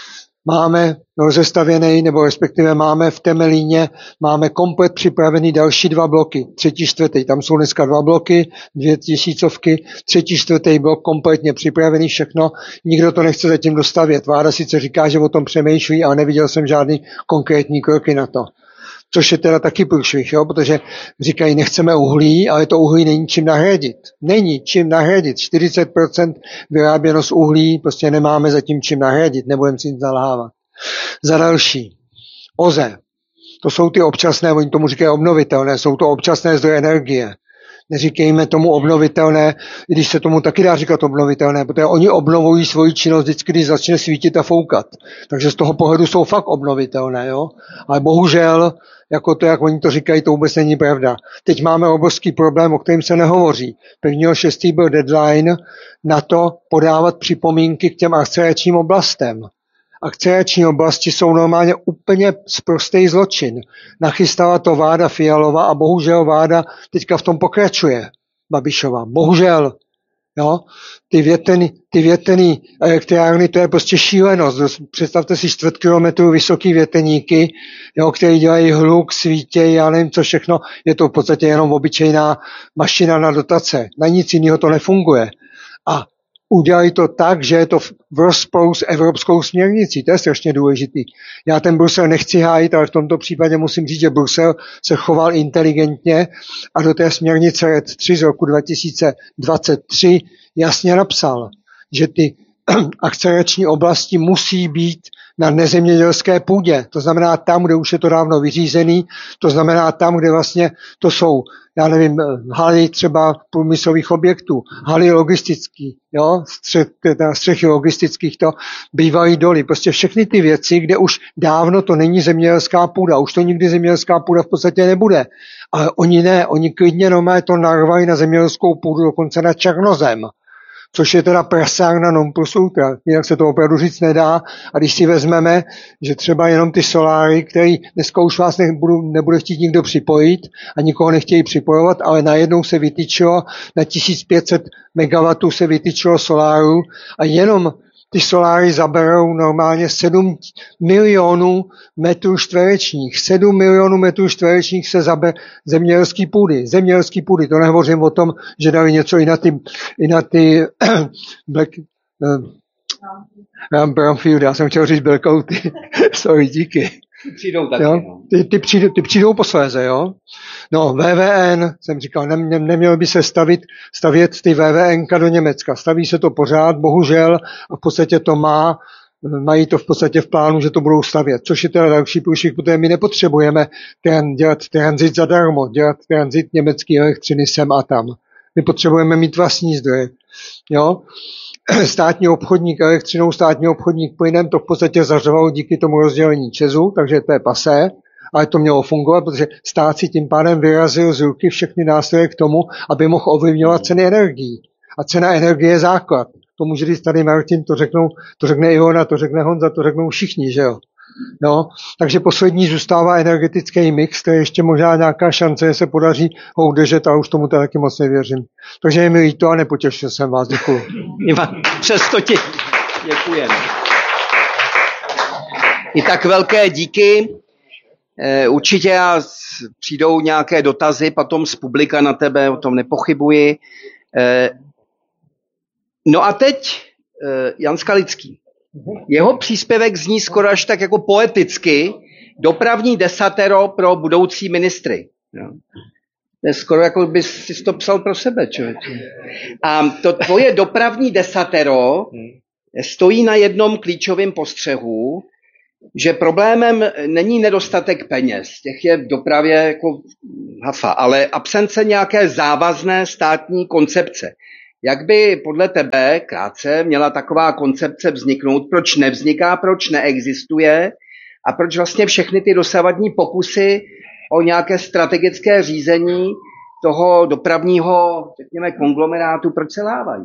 Máme rozestavěný, nebo respektive máme v Temelíně, máme komplet připravený další dva bloky, třetí, čtvrtý, tam jsou dneska dva bloky, dvě tisícovky, třetí, čtvrtý blok kompletně připravený, všechno, nikdo to nechce zatím dostavět. Vláda sice říká, že o tom přemýšlí, ale neviděl jsem žádný konkrétní kroky na to. Což je teda taky průšvih, jo? Protože říkají, nechceme uhlí, ale to uhlí není čím nahradit. Není čím nahradit. čtyřicet procent vyráběno z uhlí, prostě nemáme zatím čím nahradit, nebudeme si nic zalhávat. Za další, O Z E. To jsou ty občasné, oni tomu říkají obnovitelné, jsou to občasné zdroje energie. Neříkejme tomu obnovitelné, i když se tomu taky dá říkat obnovitelné, protože oni obnovují svoji činnost vždycky, když začne svítit a foukat. Takže z toho pohledu jsou fakt obnovitelné, jo. Ale bohužel, jako to, jak oni to říkají, to vůbec není pravda. Teď máme obrovský problém, o kterém se nehovoří. prvního šestého byl deadline na to podávat připomínky k těm akceleračním oblastem. Akcelerační oblasti jsou normálně úplně sprostý zločin. Nachystala to vláda Fialova a bohužel vláda teďka v tom pokračuje. Babišova. Bohužel. Jo? Ty větrný, ty větrný elektrárny, to je prostě šílenost. Představte si čtvrt kilometru vysoký větrníky, jo, který dělají hluk, svítěj, já nevím co všechno. Je to v podstatě jenom obyčejná mašina na dotace. Na nic jiného to nefunguje. A udělají to tak, že je to v rozporu s evropskou směrnicí. To je strašně důležitý. Já ten Brusel nechci hájit, ale v tomto případě musím říct, že Brusel se choval inteligentně a do té směrnice R E D tři z roku dva tisíce dvacet tři jasně napsal, že ty akcelerační oblasti musí být na nezemědělské půdě. To znamená tam, kde už je to dávno vyřízený, to znamená tam, kde vlastně to jsou, já nevím, haly třeba průmyslových objektů, haly logistický, jo, střech, střechy logistických, to bývají doly. Prostě všechny ty věci, kde už dávno to není zemědělská půda, už to nikdy zemědělská půda v podstatě nebude. Ale oni ne, oni klidně normálně to narvají na zemědělskou půdu, dokonce na černozem. Což je teda prasárna non plus ultra. Jinak se to opravdu říct nedá. A když si vezmeme, že třeba jenom ty soláry, které dneska už vás nebudu, nebude chtít nikdo připojit a nikoho nechtějí připojovat, ale najednou se vytyčilo, na tisíc pět set megawattů se vytyčilo soláru a jenom ty soláry zaberou normálně sedm milionů metrů čtverečních. sedm milionů metrů čtverečních se zabere zemědělský půdy. Zemědělský půdy, to nehovořím o tom, že dali něco i na ty, i na ty black, uh, brownfield, já jsem chtěl říct blackouty. Sorry, díky. Přijdou taky, jo? No. Ty, ty, přijdou, ty přijdou posléze, jo? No, V V N, jsem říkal, ne, ne, neměl by se stavit, stavět ty V V N ka do Německa. Staví se to pořád, bohužel, a v podstatě to má, mají to v podstatě v plánu, že to budou stavět, což je teda další průšvih, protože my nepotřebujeme ten, dělat tranzit zadarmo, dělat tranzit německý elektřiny sem a tam. My potřebujeme mít vlastní zdroje, jo? Státní obchodník elektřinou, státní obchodník plynem, to v podstatě zařvalo díky tomu rozdělení ČEZu, takže to je pasé, ale to mělo fungovat, protože stát si tím pádem vyrazil z ruky všechny nástroje k tomu, aby mohl ovlivňovat ceny energií. A cena energie je základ. To může říct tady Martin, to, řeknou, to řekne Ilona, to řekne Honza, to řeknou všichni, že jo. No, takže poslední zůstává energetický mix, to je ještě možná nějaká šance, že se podaří ho udržet, ale už tomu taky moc nevěřím. Takže je mi líto a nepotěšil jsem vás, děkuju. Ivan, přesto ti děkujeme. I tak velké díky. E, určitě přijdou nějaké dotazy potom z publika na tebe, o tom nepochybuji. E, no a teď e, Jan Skalický. Jeho příspěvek zní skoro až tak jako poeticky, dopravní desatero pro budoucí ministry. Jo. To je skoro jako bys si to psal pro sebe, člověče. A to tvoje dopravní desatero stojí na jednom klíčovém postřehu, že problémem není nedostatek peněz, těch je v dopravě jako hafa, ale absence nějaké závazné státní koncepce. Jak by podle tebe krátce měla taková koncepce vzniknout, proč nevzniká, proč neexistuje a proč vlastně všechny ty dosavadní pokusy o nějaké strategické řízení toho dopravního, řekněme, konglomerátu, proč se lávají?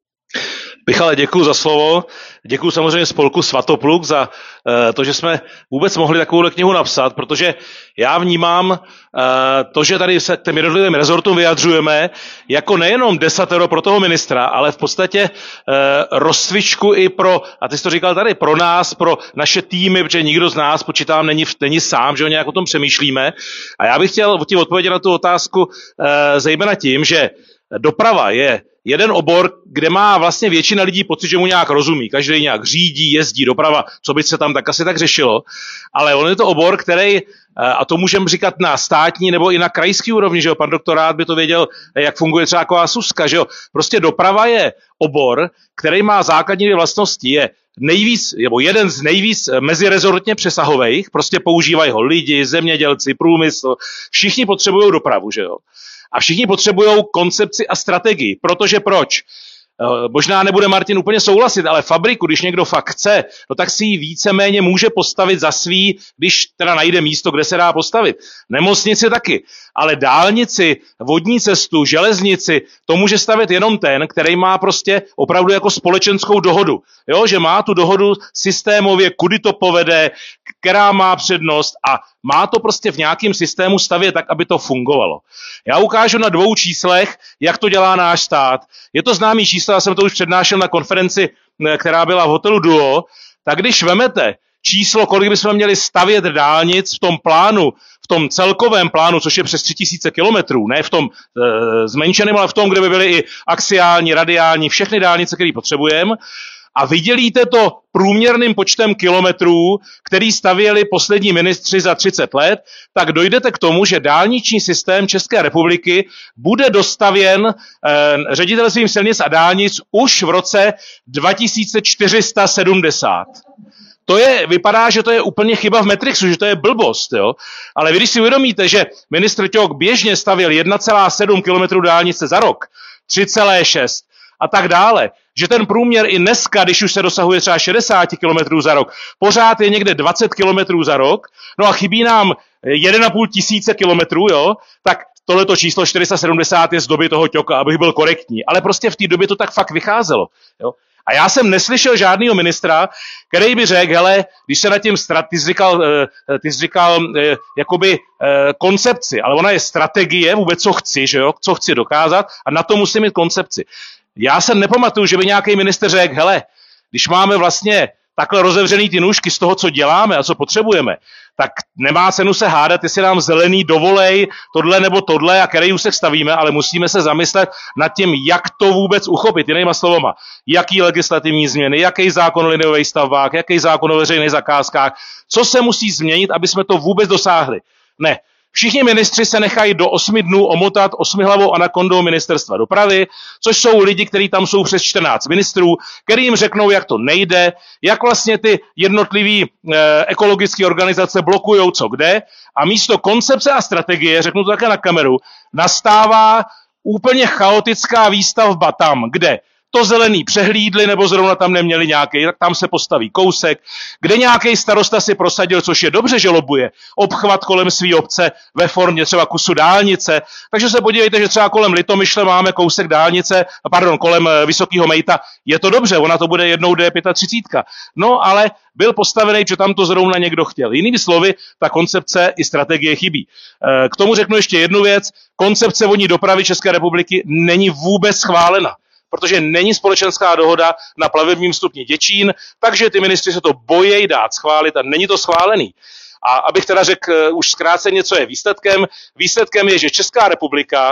Michale, děkuji za slovo. Děkuji samozřejmě spolku Svatopluk za uh, to, že jsme vůbec mohli takovou knihu napsat, protože já vnímám uh, to, že tady se těm jednotlivým rezortům vyjadřujeme jako nejenom desatero pro toho ministra, ale v podstatě uh, rozcvičku i pro, a ty jsi to říkal tady, pro nás, pro naše týmy, protože nikdo z nás, počítám, není, není sám, že o nějak o tom přemýšlíme. A já bych chtěl tím odpovědět na tu otázku uh, zejména tím, že doprava je jeden obor, kde má vlastně většina lidí pocit, že mu nějak rozumí. Každý nějak řídí, jezdí, doprava, co by se tam tak asi tak řešilo. Ale on je to obor, který, a to můžeme říkat na státní nebo i na krajský úrovni, že jo, pan doktorát by to věděl, jak funguje třeba taková Suska, že jo. Prostě doprava je obor, který má základní vlastnosti, je nejvíc, nebo jeden z nejvíc mezirezortně přesahových, prostě používají ho lidi, zemědělci, průmysl, všichni potřebují dopravu, že jo. A všichni potřebují koncepci a strategii, protože proč? Možná nebude Martin úplně souhlasit, ale fabriku, když někdo fakt chce, no tak si ji víceméně může postavit za svý, když teda najde místo, kde se dá postavit. Nemocnici taky, ale dálnici, vodní cestu, železnici, to může stavět jenom ten, který má prostě opravdu jako společenskou dohodu. Jo, že má tu dohodu systémově, kudy to povede, která má přednost a má to prostě v nějakém systému stavět tak, aby to fungovalo. Já ukážu na dvou číslech, jak to dělá náš stát. Je to známý číslo, já jsem to už přednášel na konferenci, která byla v hotelu Duo, tak když vemete číslo, kolik bychom měli stavět dálnic v tom plánu, v tom celkovém plánu, což je přes tři tisíce kilometrů, ne v tom e, zmenšeném, ale v tom, kde by byly i axiální, radiální, všechny dálnice, které potřebujeme, a vydělíte to průměrným počtem kilometrů, který stavěli poslední ministři za třicet let, tak dojdete k tomu, že dálniční systém České republiky bude dostavěn eh, ředitelstvím silnic a dálnic už v roce dva tisíce čtyři sta sedmdesát. To je, vypadá, že to je úplně chyba v Matrixu, že to je blbost, jo. Ale vy, když si uvědomíte, že ministr Ťok běžně stavěl jedna celá sedm kilometrů dálnice za rok, tři celá šest a tak dále, že ten průměr i dneska, když už se dosahuje třeba šedesát kilometrů za rok, pořád je někde dvacet kilometrů za rok, no a chybí nám jedna a půl tisíce kilometrů, jo, tak tohleto číslo čtyři sta sedmdesát je z doby toho Ťoka, abych byl korektní. Ale prostě v té době to tak fakt vycházelo, jo. A já jsem neslyšel žádného ministra, který by řekl, hele, když se nad tím, ty jsi říkal, ty jsi říkal jakoby koncepci, ale ona je strategie, vůbec co chci, že jo, co chci dokázat a na to musím mít koncepci. Já se nepamatuju, že by nějaký minister řekl, hele, když máme vlastně takhle rozevřený ty nůžky z toho, co děláme a co potřebujeme, tak nemá cenu se hádat, jestli nám zelený dovolej tohle nebo tohle a který úsek stavíme, ale musíme se zamyslet nad tím, jak to vůbec uchopit, jinýma slovama. Jaký legislativní změny, jaký zákon o liniových stavbách, jaký zákon o veřejných zakázkách, co se musí změnit, aby jsme to vůbec dosáhli. Ne. Všichni ministři se nechají do osmi dnů omotat osmihlavou anakondou ministerstva dopravy, což jsou lidi, kteří tam jsou přes čtrnáct ministrů, který jim řeknou, jak to nejde, jak vlastně ty jednotlivý eh, ekologické organizace blokujou co kde a místo koncepce a strategie, řeknu to také na kameru, nastává úplně chaotická výstavba tam, kde to zelený přehlídli, nebo zrovna tam neměli nějaký, tak tam se postaví kousek, kde nějaký starosta si prosadil, což je dobře, že lobuje, obchvat kolem své obce ve formě třeba kusu dálnice. Takže se podívejte, že třeba kolem Litomyšle máme kousek dálnice, pardon, kolem Vysokého Mejta, je to dobře, ona to bude jednou D třicet pět. No, ale byl postavený, že tam to zrovna někdo chtěl. Jinými slovy, ta koncepce i strategie chybí. K tomu řeknu ještě jednu věc, koncepce vodní dopravy České republiky není vůbec schválena, protože není společenská dohoda na plavebním stupni Děčín, takže ty ministři se to bojejí dát schválit a není to schválený. A abych teda řekl už zkráceně, co je výsledkem, výsledkem je, že Česká republika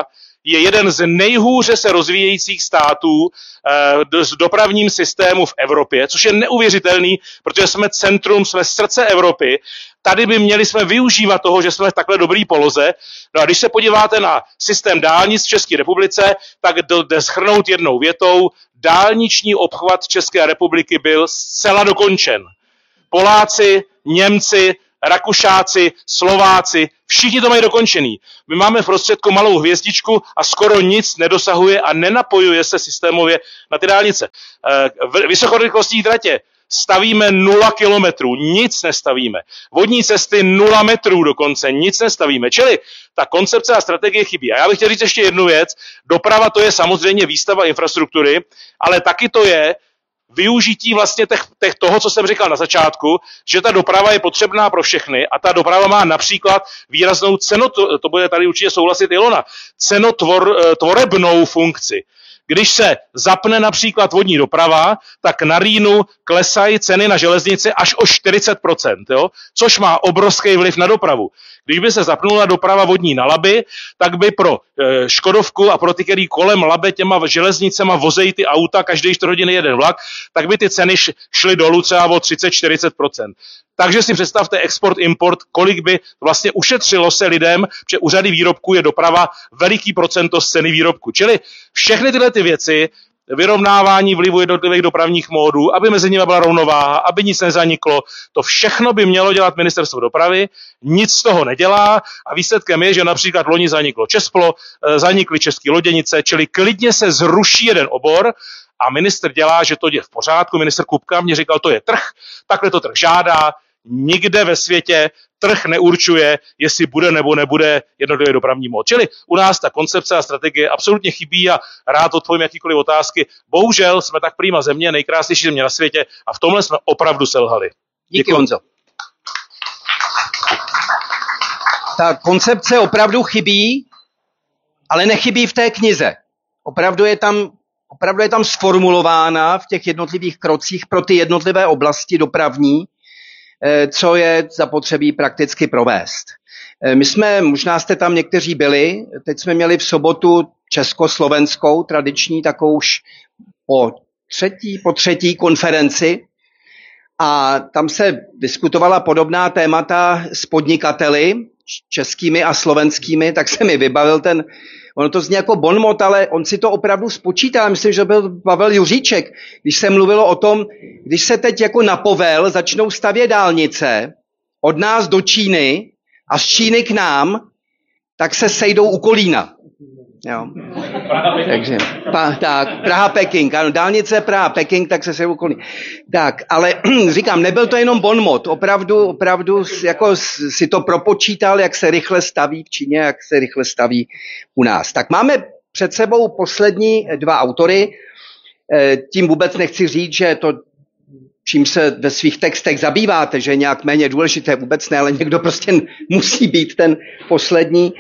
je jeden z nejhůře se rozvíjejících států s dopravním systému v Evropě, což je neuvěřitelný, protože jsme centrum, jsme srdce Evropy. Tady by měli jsme využívat toho, že jsme v takhle dobrý poloze. No a když se podíváte na systém dálnic v České republice, tak jde shrnout jednou větou, dálniční obchvat České republiky byl zcela dokončen. Poláci, Němci, Rakušáci, Slováci, všichni to mají dokončený. My máme v prostředku malou hvězdičku a skoro nic nedosahuje a nenapojuje se systémově na ty dálnice. Vysokorychlostní tratě stavíme nula kilometrů, nic nestavíme. Vodní cesty nula metrů dokonce, nic nestavíme. Čili ta koncepce a strategie chybí. A já bych chtěl říct ještě jednu věc. Doprava to je samozřejmě výstava infrastruktury, ale taky to je využití vlastně těch, těch toho, co jsem říkal na začátku, že ta doprava je potřebná pro všechny a ta doprava má například výraznou cenotvorebnou, to bude tady určitě souhlasit Ilona, cenotvorebnou funkci. Když se zapne například vodní doprava, tak na Rýnu klesají ceny na železnici až o čtyřicet procent, jo? Což má obrovský vliv na dopravu. Když by se zapnula doprava vodní na Labi, tak by pro e, Škodovku a pro ty, který kolem Labe těma železnicema vozejí ty auta, každý čtyři hodiny jeden vlak, tak by ty ceny šly dolů třeba o třicet až čtyřicet procent. Takže si představte export-import, kolik by vlastně ušetřilo se lidem, že u řady výrobků je doprava veliký procento z ceny výrobku. Čili všechny tyhle ty věci, vyrovnávání vlivu jednotlivých dopravních módů, aby mezi nimi byla rovnováha, aby nic nezaniklo, to všechno by mělo dělat ministerstvo dopravy, nic z toho nedělá a výsledkem je, že například loni zaniklo Českplo, zanikly české loděnice, čili klidně se zruší jeden obor, a ministr dělá, že to je v pořádku. Ministr Kupka mě říkal, to je trh, takhle to trh žádá. Nikde ve světě trh neurčuje, jestli bude nebo nebude jednotlivý dopravní mód. Čili u nás ta koncepce a strategie absolutně chybí a rád odpovím jakýkoliv otázky. Bohužel jsme tak prýma země, nejkrásnější země na světě a v tomhle jsme opravdu selhali. Díky, Honzo. Ta koncepce opravdu chybí, ale nechybí v té knize. Opravdu je tam Opravdu je tam sformulována v těch jednotlivých krocích pro ty jednotlivé oblasti dopravní, co je zapotřebí prakticky provést. My jsme, možná jste tam někteří byli, teď jsme měli v sobotu československou tradiční takovou už po třetí, po třetí konferenci a tam se diskutovala podobná témata s podnikateli, českými a slovenskými, tak se mi vybavil ten, ono to zní jako bonmot, ale on si to opravdu spočítá, myslím, že byl Pavel Juříček, když se mluvilo o tom, když se teď jako na povel začnou stavět dálnice od nás do Číny a z Číny k nám, tak se sejdou u Kolína. Jo. Takže, pa, tak, Praha-Peking, ano, dálnice Praha-Peking, tak se sejdou u Kolína. Tak, ale říkám, nebyl to jenom bonmot, opravdu, opravdu jako si to propočítal, jak se rychle staví v Číně, jak se rychle staví u nás. Tak máme před sebou poslední dva autory, tím vůbec nechci říct, že to, čím se ve svých textech zabýváte, že je nějak méně důležité, vůbec ne, ale někdo prostě musí být ten poslední.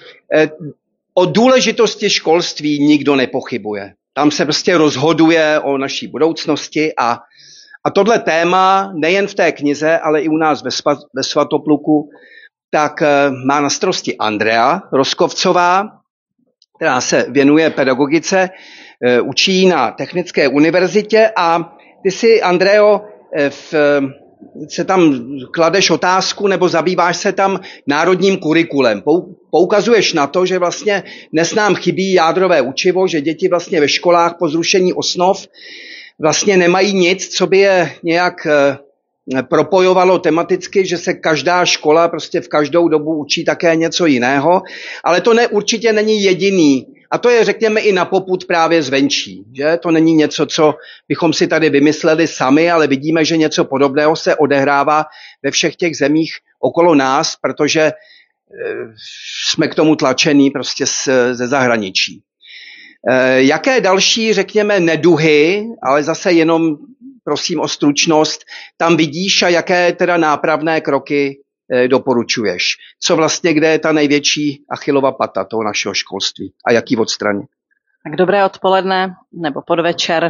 O důležitosti školství nikdo nepochybuje. Tam se prostě rozhoduje o naší budoucnosti a, a tohle téma nejen v té knize, ale i u nás ve, sva, ve Svatopluku, tak má na starosti Andrea Roskovcová, která se věnuje pedagogice, učí na Technické univerzitě a ty si, Andreo, v, se tam kladeš otázku nebo zabýváš se tam národním kurikulem. Poukazuješ na to, že vlastně dnes nám chybí jádrové učivo, že děti vlastně ve školách po zrušení osnov vlastně nemají nic, co by je nějak propojovalo tematicky, že se každá škola prostě v každou dobu učí také něco jiného, ale to ne, určitě není jediný. A to je, řekněme, i na popud právě zvenčí. Že? To není něco, co bychom si tady vymysleli sami, ale vidíme, že něco podobného se odehrává ve všech těch zemích okolo nás, protože e, jsme k tomu tlačení prostě ze zahraničí. E, jaké další, řekněme, neduhy, ale zase jenom prosím o stručnost, tam vidíš a jaké teda nápravné kroky doporučuješ? Co vlastně, kde je ta největší Achillova pata toho našeho školství a jaký odstranit? Tak dobré odpoledne nebo podvečer.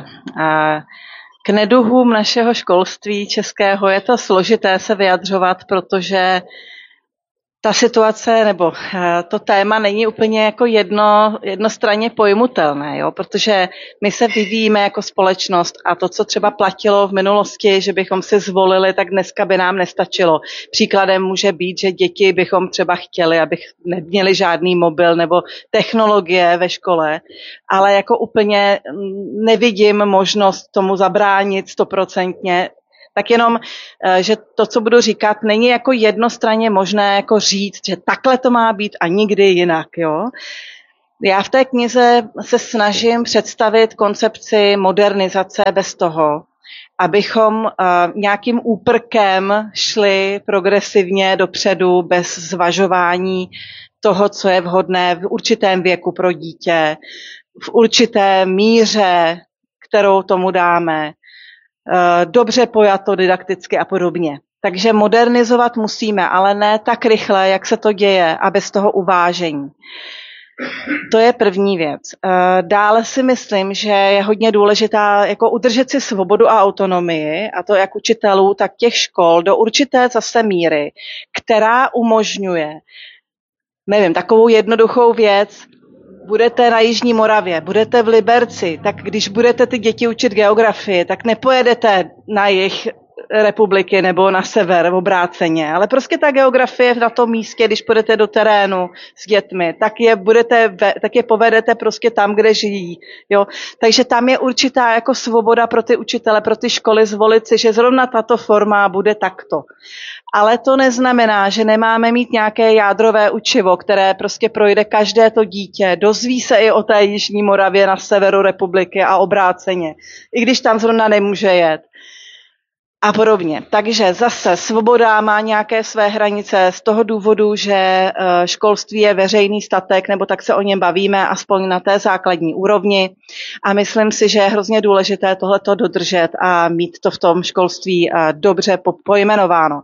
K neduhům našeho školství českého je to složité se vyjadřovat, protože ta situace nebo to téma není úplně jako jedno, jednostranně pojmutelné, jo? Protože my se vyvíjíme jako společnost a to, co třeba platilo v minulosti, že bychom si zvolili, tak dneska by nám nestačilo. Příkladem může být, že děti bychom třeba chtěli, aby neměli žádný mobil nebo technologie ve škole, ale jako úplně nevidím možnost tomu zabránit stoprocentně. Tak jenom, že to, co budu říkat, není jako jednostranně možné jako říct, že takhle to má být a nikdy jinak. Jo? Já v té knize se snažím představit koncepci modernizace bez toho, abychom uh, nějakým úprkem šli progresivně dopředu bez zvažování toho, co je vhodné v určitém věku pro dítě, v určité míře, kterou tomu dáme, dobře pojato didakticky a podobně. Takže modernizovat musíme, ale ne tak rychle, jak se to děje a bez toho uvážení. To je první věc. Dále si myslím, že je hodně důležitá jako udržet si svobodu a autonomii, a to jak učitelů, tak těch škol, do určité zase míry, která umožňuje, nevím, takovou jednoduchou věc, budete na Jižní Moravě, budete v Liberci, tak když budete ty děti učit geografii, tak nepojedete na jih republiky nebo na sever v obráceně, ale prostě ta geografie na tom místě, když půjdete do terénu s dětmi, tak je, budete, tak je povedete prostě tam, kde žijí. Jo? Takže tam je určitá jako svoboda pro ty učitele, pro ty školy zvolit si, že zrovna tato forma bude takto. Ale to neznamená, že nemáme mít nějaké jádrové učivo, které prostě projde každé to dítě, dozví se i o té Jižní Moravě na severu republiky a obráceně, i když tam zrovna nemůže jet. A podobně. Takže zase svoboda má nějaké své hranice z toho důvodu, že školství je veřejný statek, nebo tak se o něm bavíme, aspoň na té základní úrovni. A myslím si, že je hrozně důležité tohleto dodržet a mít to v tom školství dobře pojmenováno.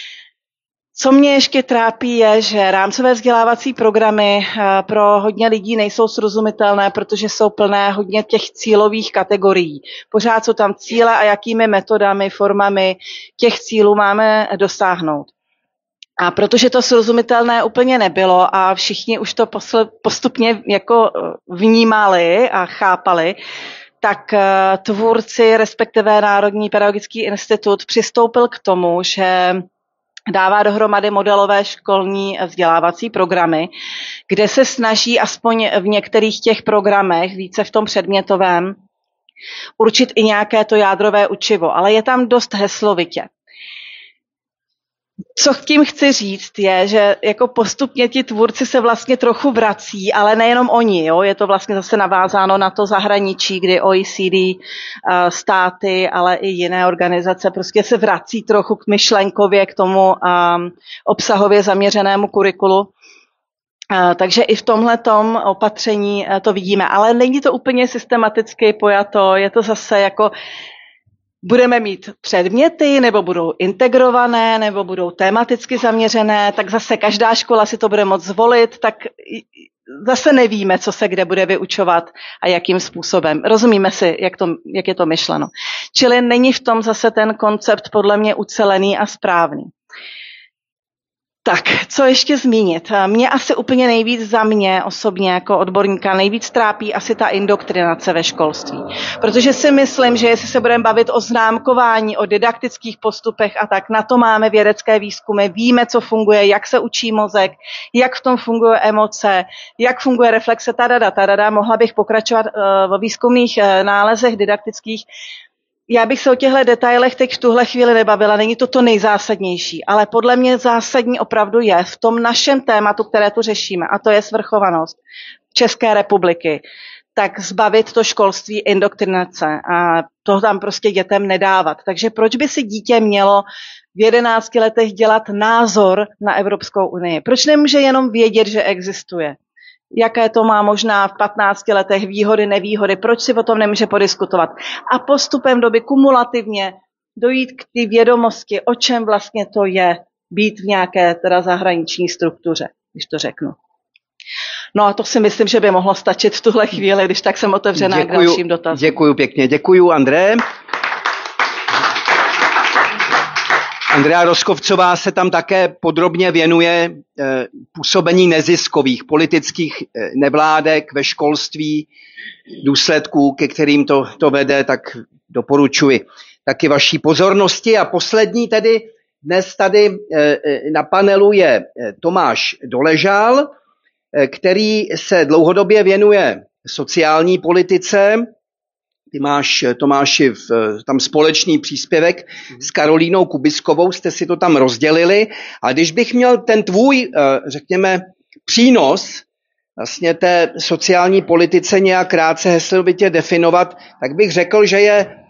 Co mě ještě trápí je, že rámcové vzdělávací programy pro hodně lidí nejsou srozumitelné, protože jsou plné hodně těch cílových kategorií. Pořád jsou tam cíle a jakými metodami, formami těch cílů máme dosáhnout. A protože to srozumitelné úplně nebylo a všichni už to postupně jako vnímali a chápali, tak tvůrci, respektive Národní pedagogický institut, přistoupil k tomu, že dává dohromady modelové školní vzdělávací programy, kde se snaží aspoň v některých těch programech, více v tom předmětovém, určit i nějaké to jádrové učivo, ale je tam dost heslovitě. Co tím chci říct je, že jako postupně ti tvůrci se vlastně trochu vrací, ale nejenom oni, jo? Je to vlastně zase navázáno na to zahraničí, kdy O E C D státy, ale i jiné organizace prostě se vrací trochu k myšlenkově, k tomu um, obsahově zaměřenému kurikulu. Uh, takže i v tomhletom opatření uh, to vidíme, ale není to úplně systematicky pojato, je to zase jako budeme mít předměty, nebo budou integrované, nebo budou tematicky zaměřené, tak zase každá škola si to bude moct zvolit, tak zase nevíme, co se kde bude vyučovat a jakým způsobem. Rozumíme si, jak, to, jak je to myšleno. Čili není v tom zase ten koncept podle mě ucelený a správný. Tak, co ještě zmínit? Mě asi úplně nejvíc za mě osobně jako odborníka nejvíc trápí asi ta indoktrinace ve školství. Protože si myslím, že jestli se budeme bavit o známkování, o didaktických postupech a tak, na to máme vědecké výzkumy, víme, co funguje, jak se učí mozek, jak v tom fungují emoce, jak funguje reflexe, tadada, tadada. Mohla bych pokračovat uh, o výzkumných uh, nálezech didaktických. Já bych se o těchto detailech teď v tuhle chvíli nebavila, není to to nejzásadnější, ale podle mě zásadní opravdu je v tom našem tématu, které tu řešíme, a to je svrchovanost České republiky, tak zbavit to školství indoktrinace a to tam prostě dětem nedávat. Takže proč by si dítě mělo v jedenácti letech dělat názor na Evropskou unii? Proč nemůže jenom vědět, že existuje? Jaké to má možná v patnácti letech výhody, nevýhody, proč si o tom nemůže podiskutovat. A postupem doby kumulativně dojít k té vědomosti, o čem vlastně to je být v nějaké teda zahraniční struktuře, když to řeknu. No a to si myslím, že by mohlo stačit v tuhle chvíli, když tak jsem otevřená děkuju, k dalším dotazům. Děkuju pěkně, děkuju André. Andrea Roskovcová se tam také podrobně věnuje působení neziskových politických nevládek ve školství, důsledků, ke kterým to, to vede, tak doporučuji taky vaší pozornosti. A poslední tedy dnes tady na panelu je Tomáš Doležal, který se dlouhodobě věnuje sociální politice. Ty máš, Tomáši, v, tam společný příspěvek s Karolínou Kubiskovou, jste si to tam rozdělili. A když bych měl ten tvůj, řekněme, přínos vlastně té sociální politice nějak krátce heslovitě definovat, tak bych řekl, že je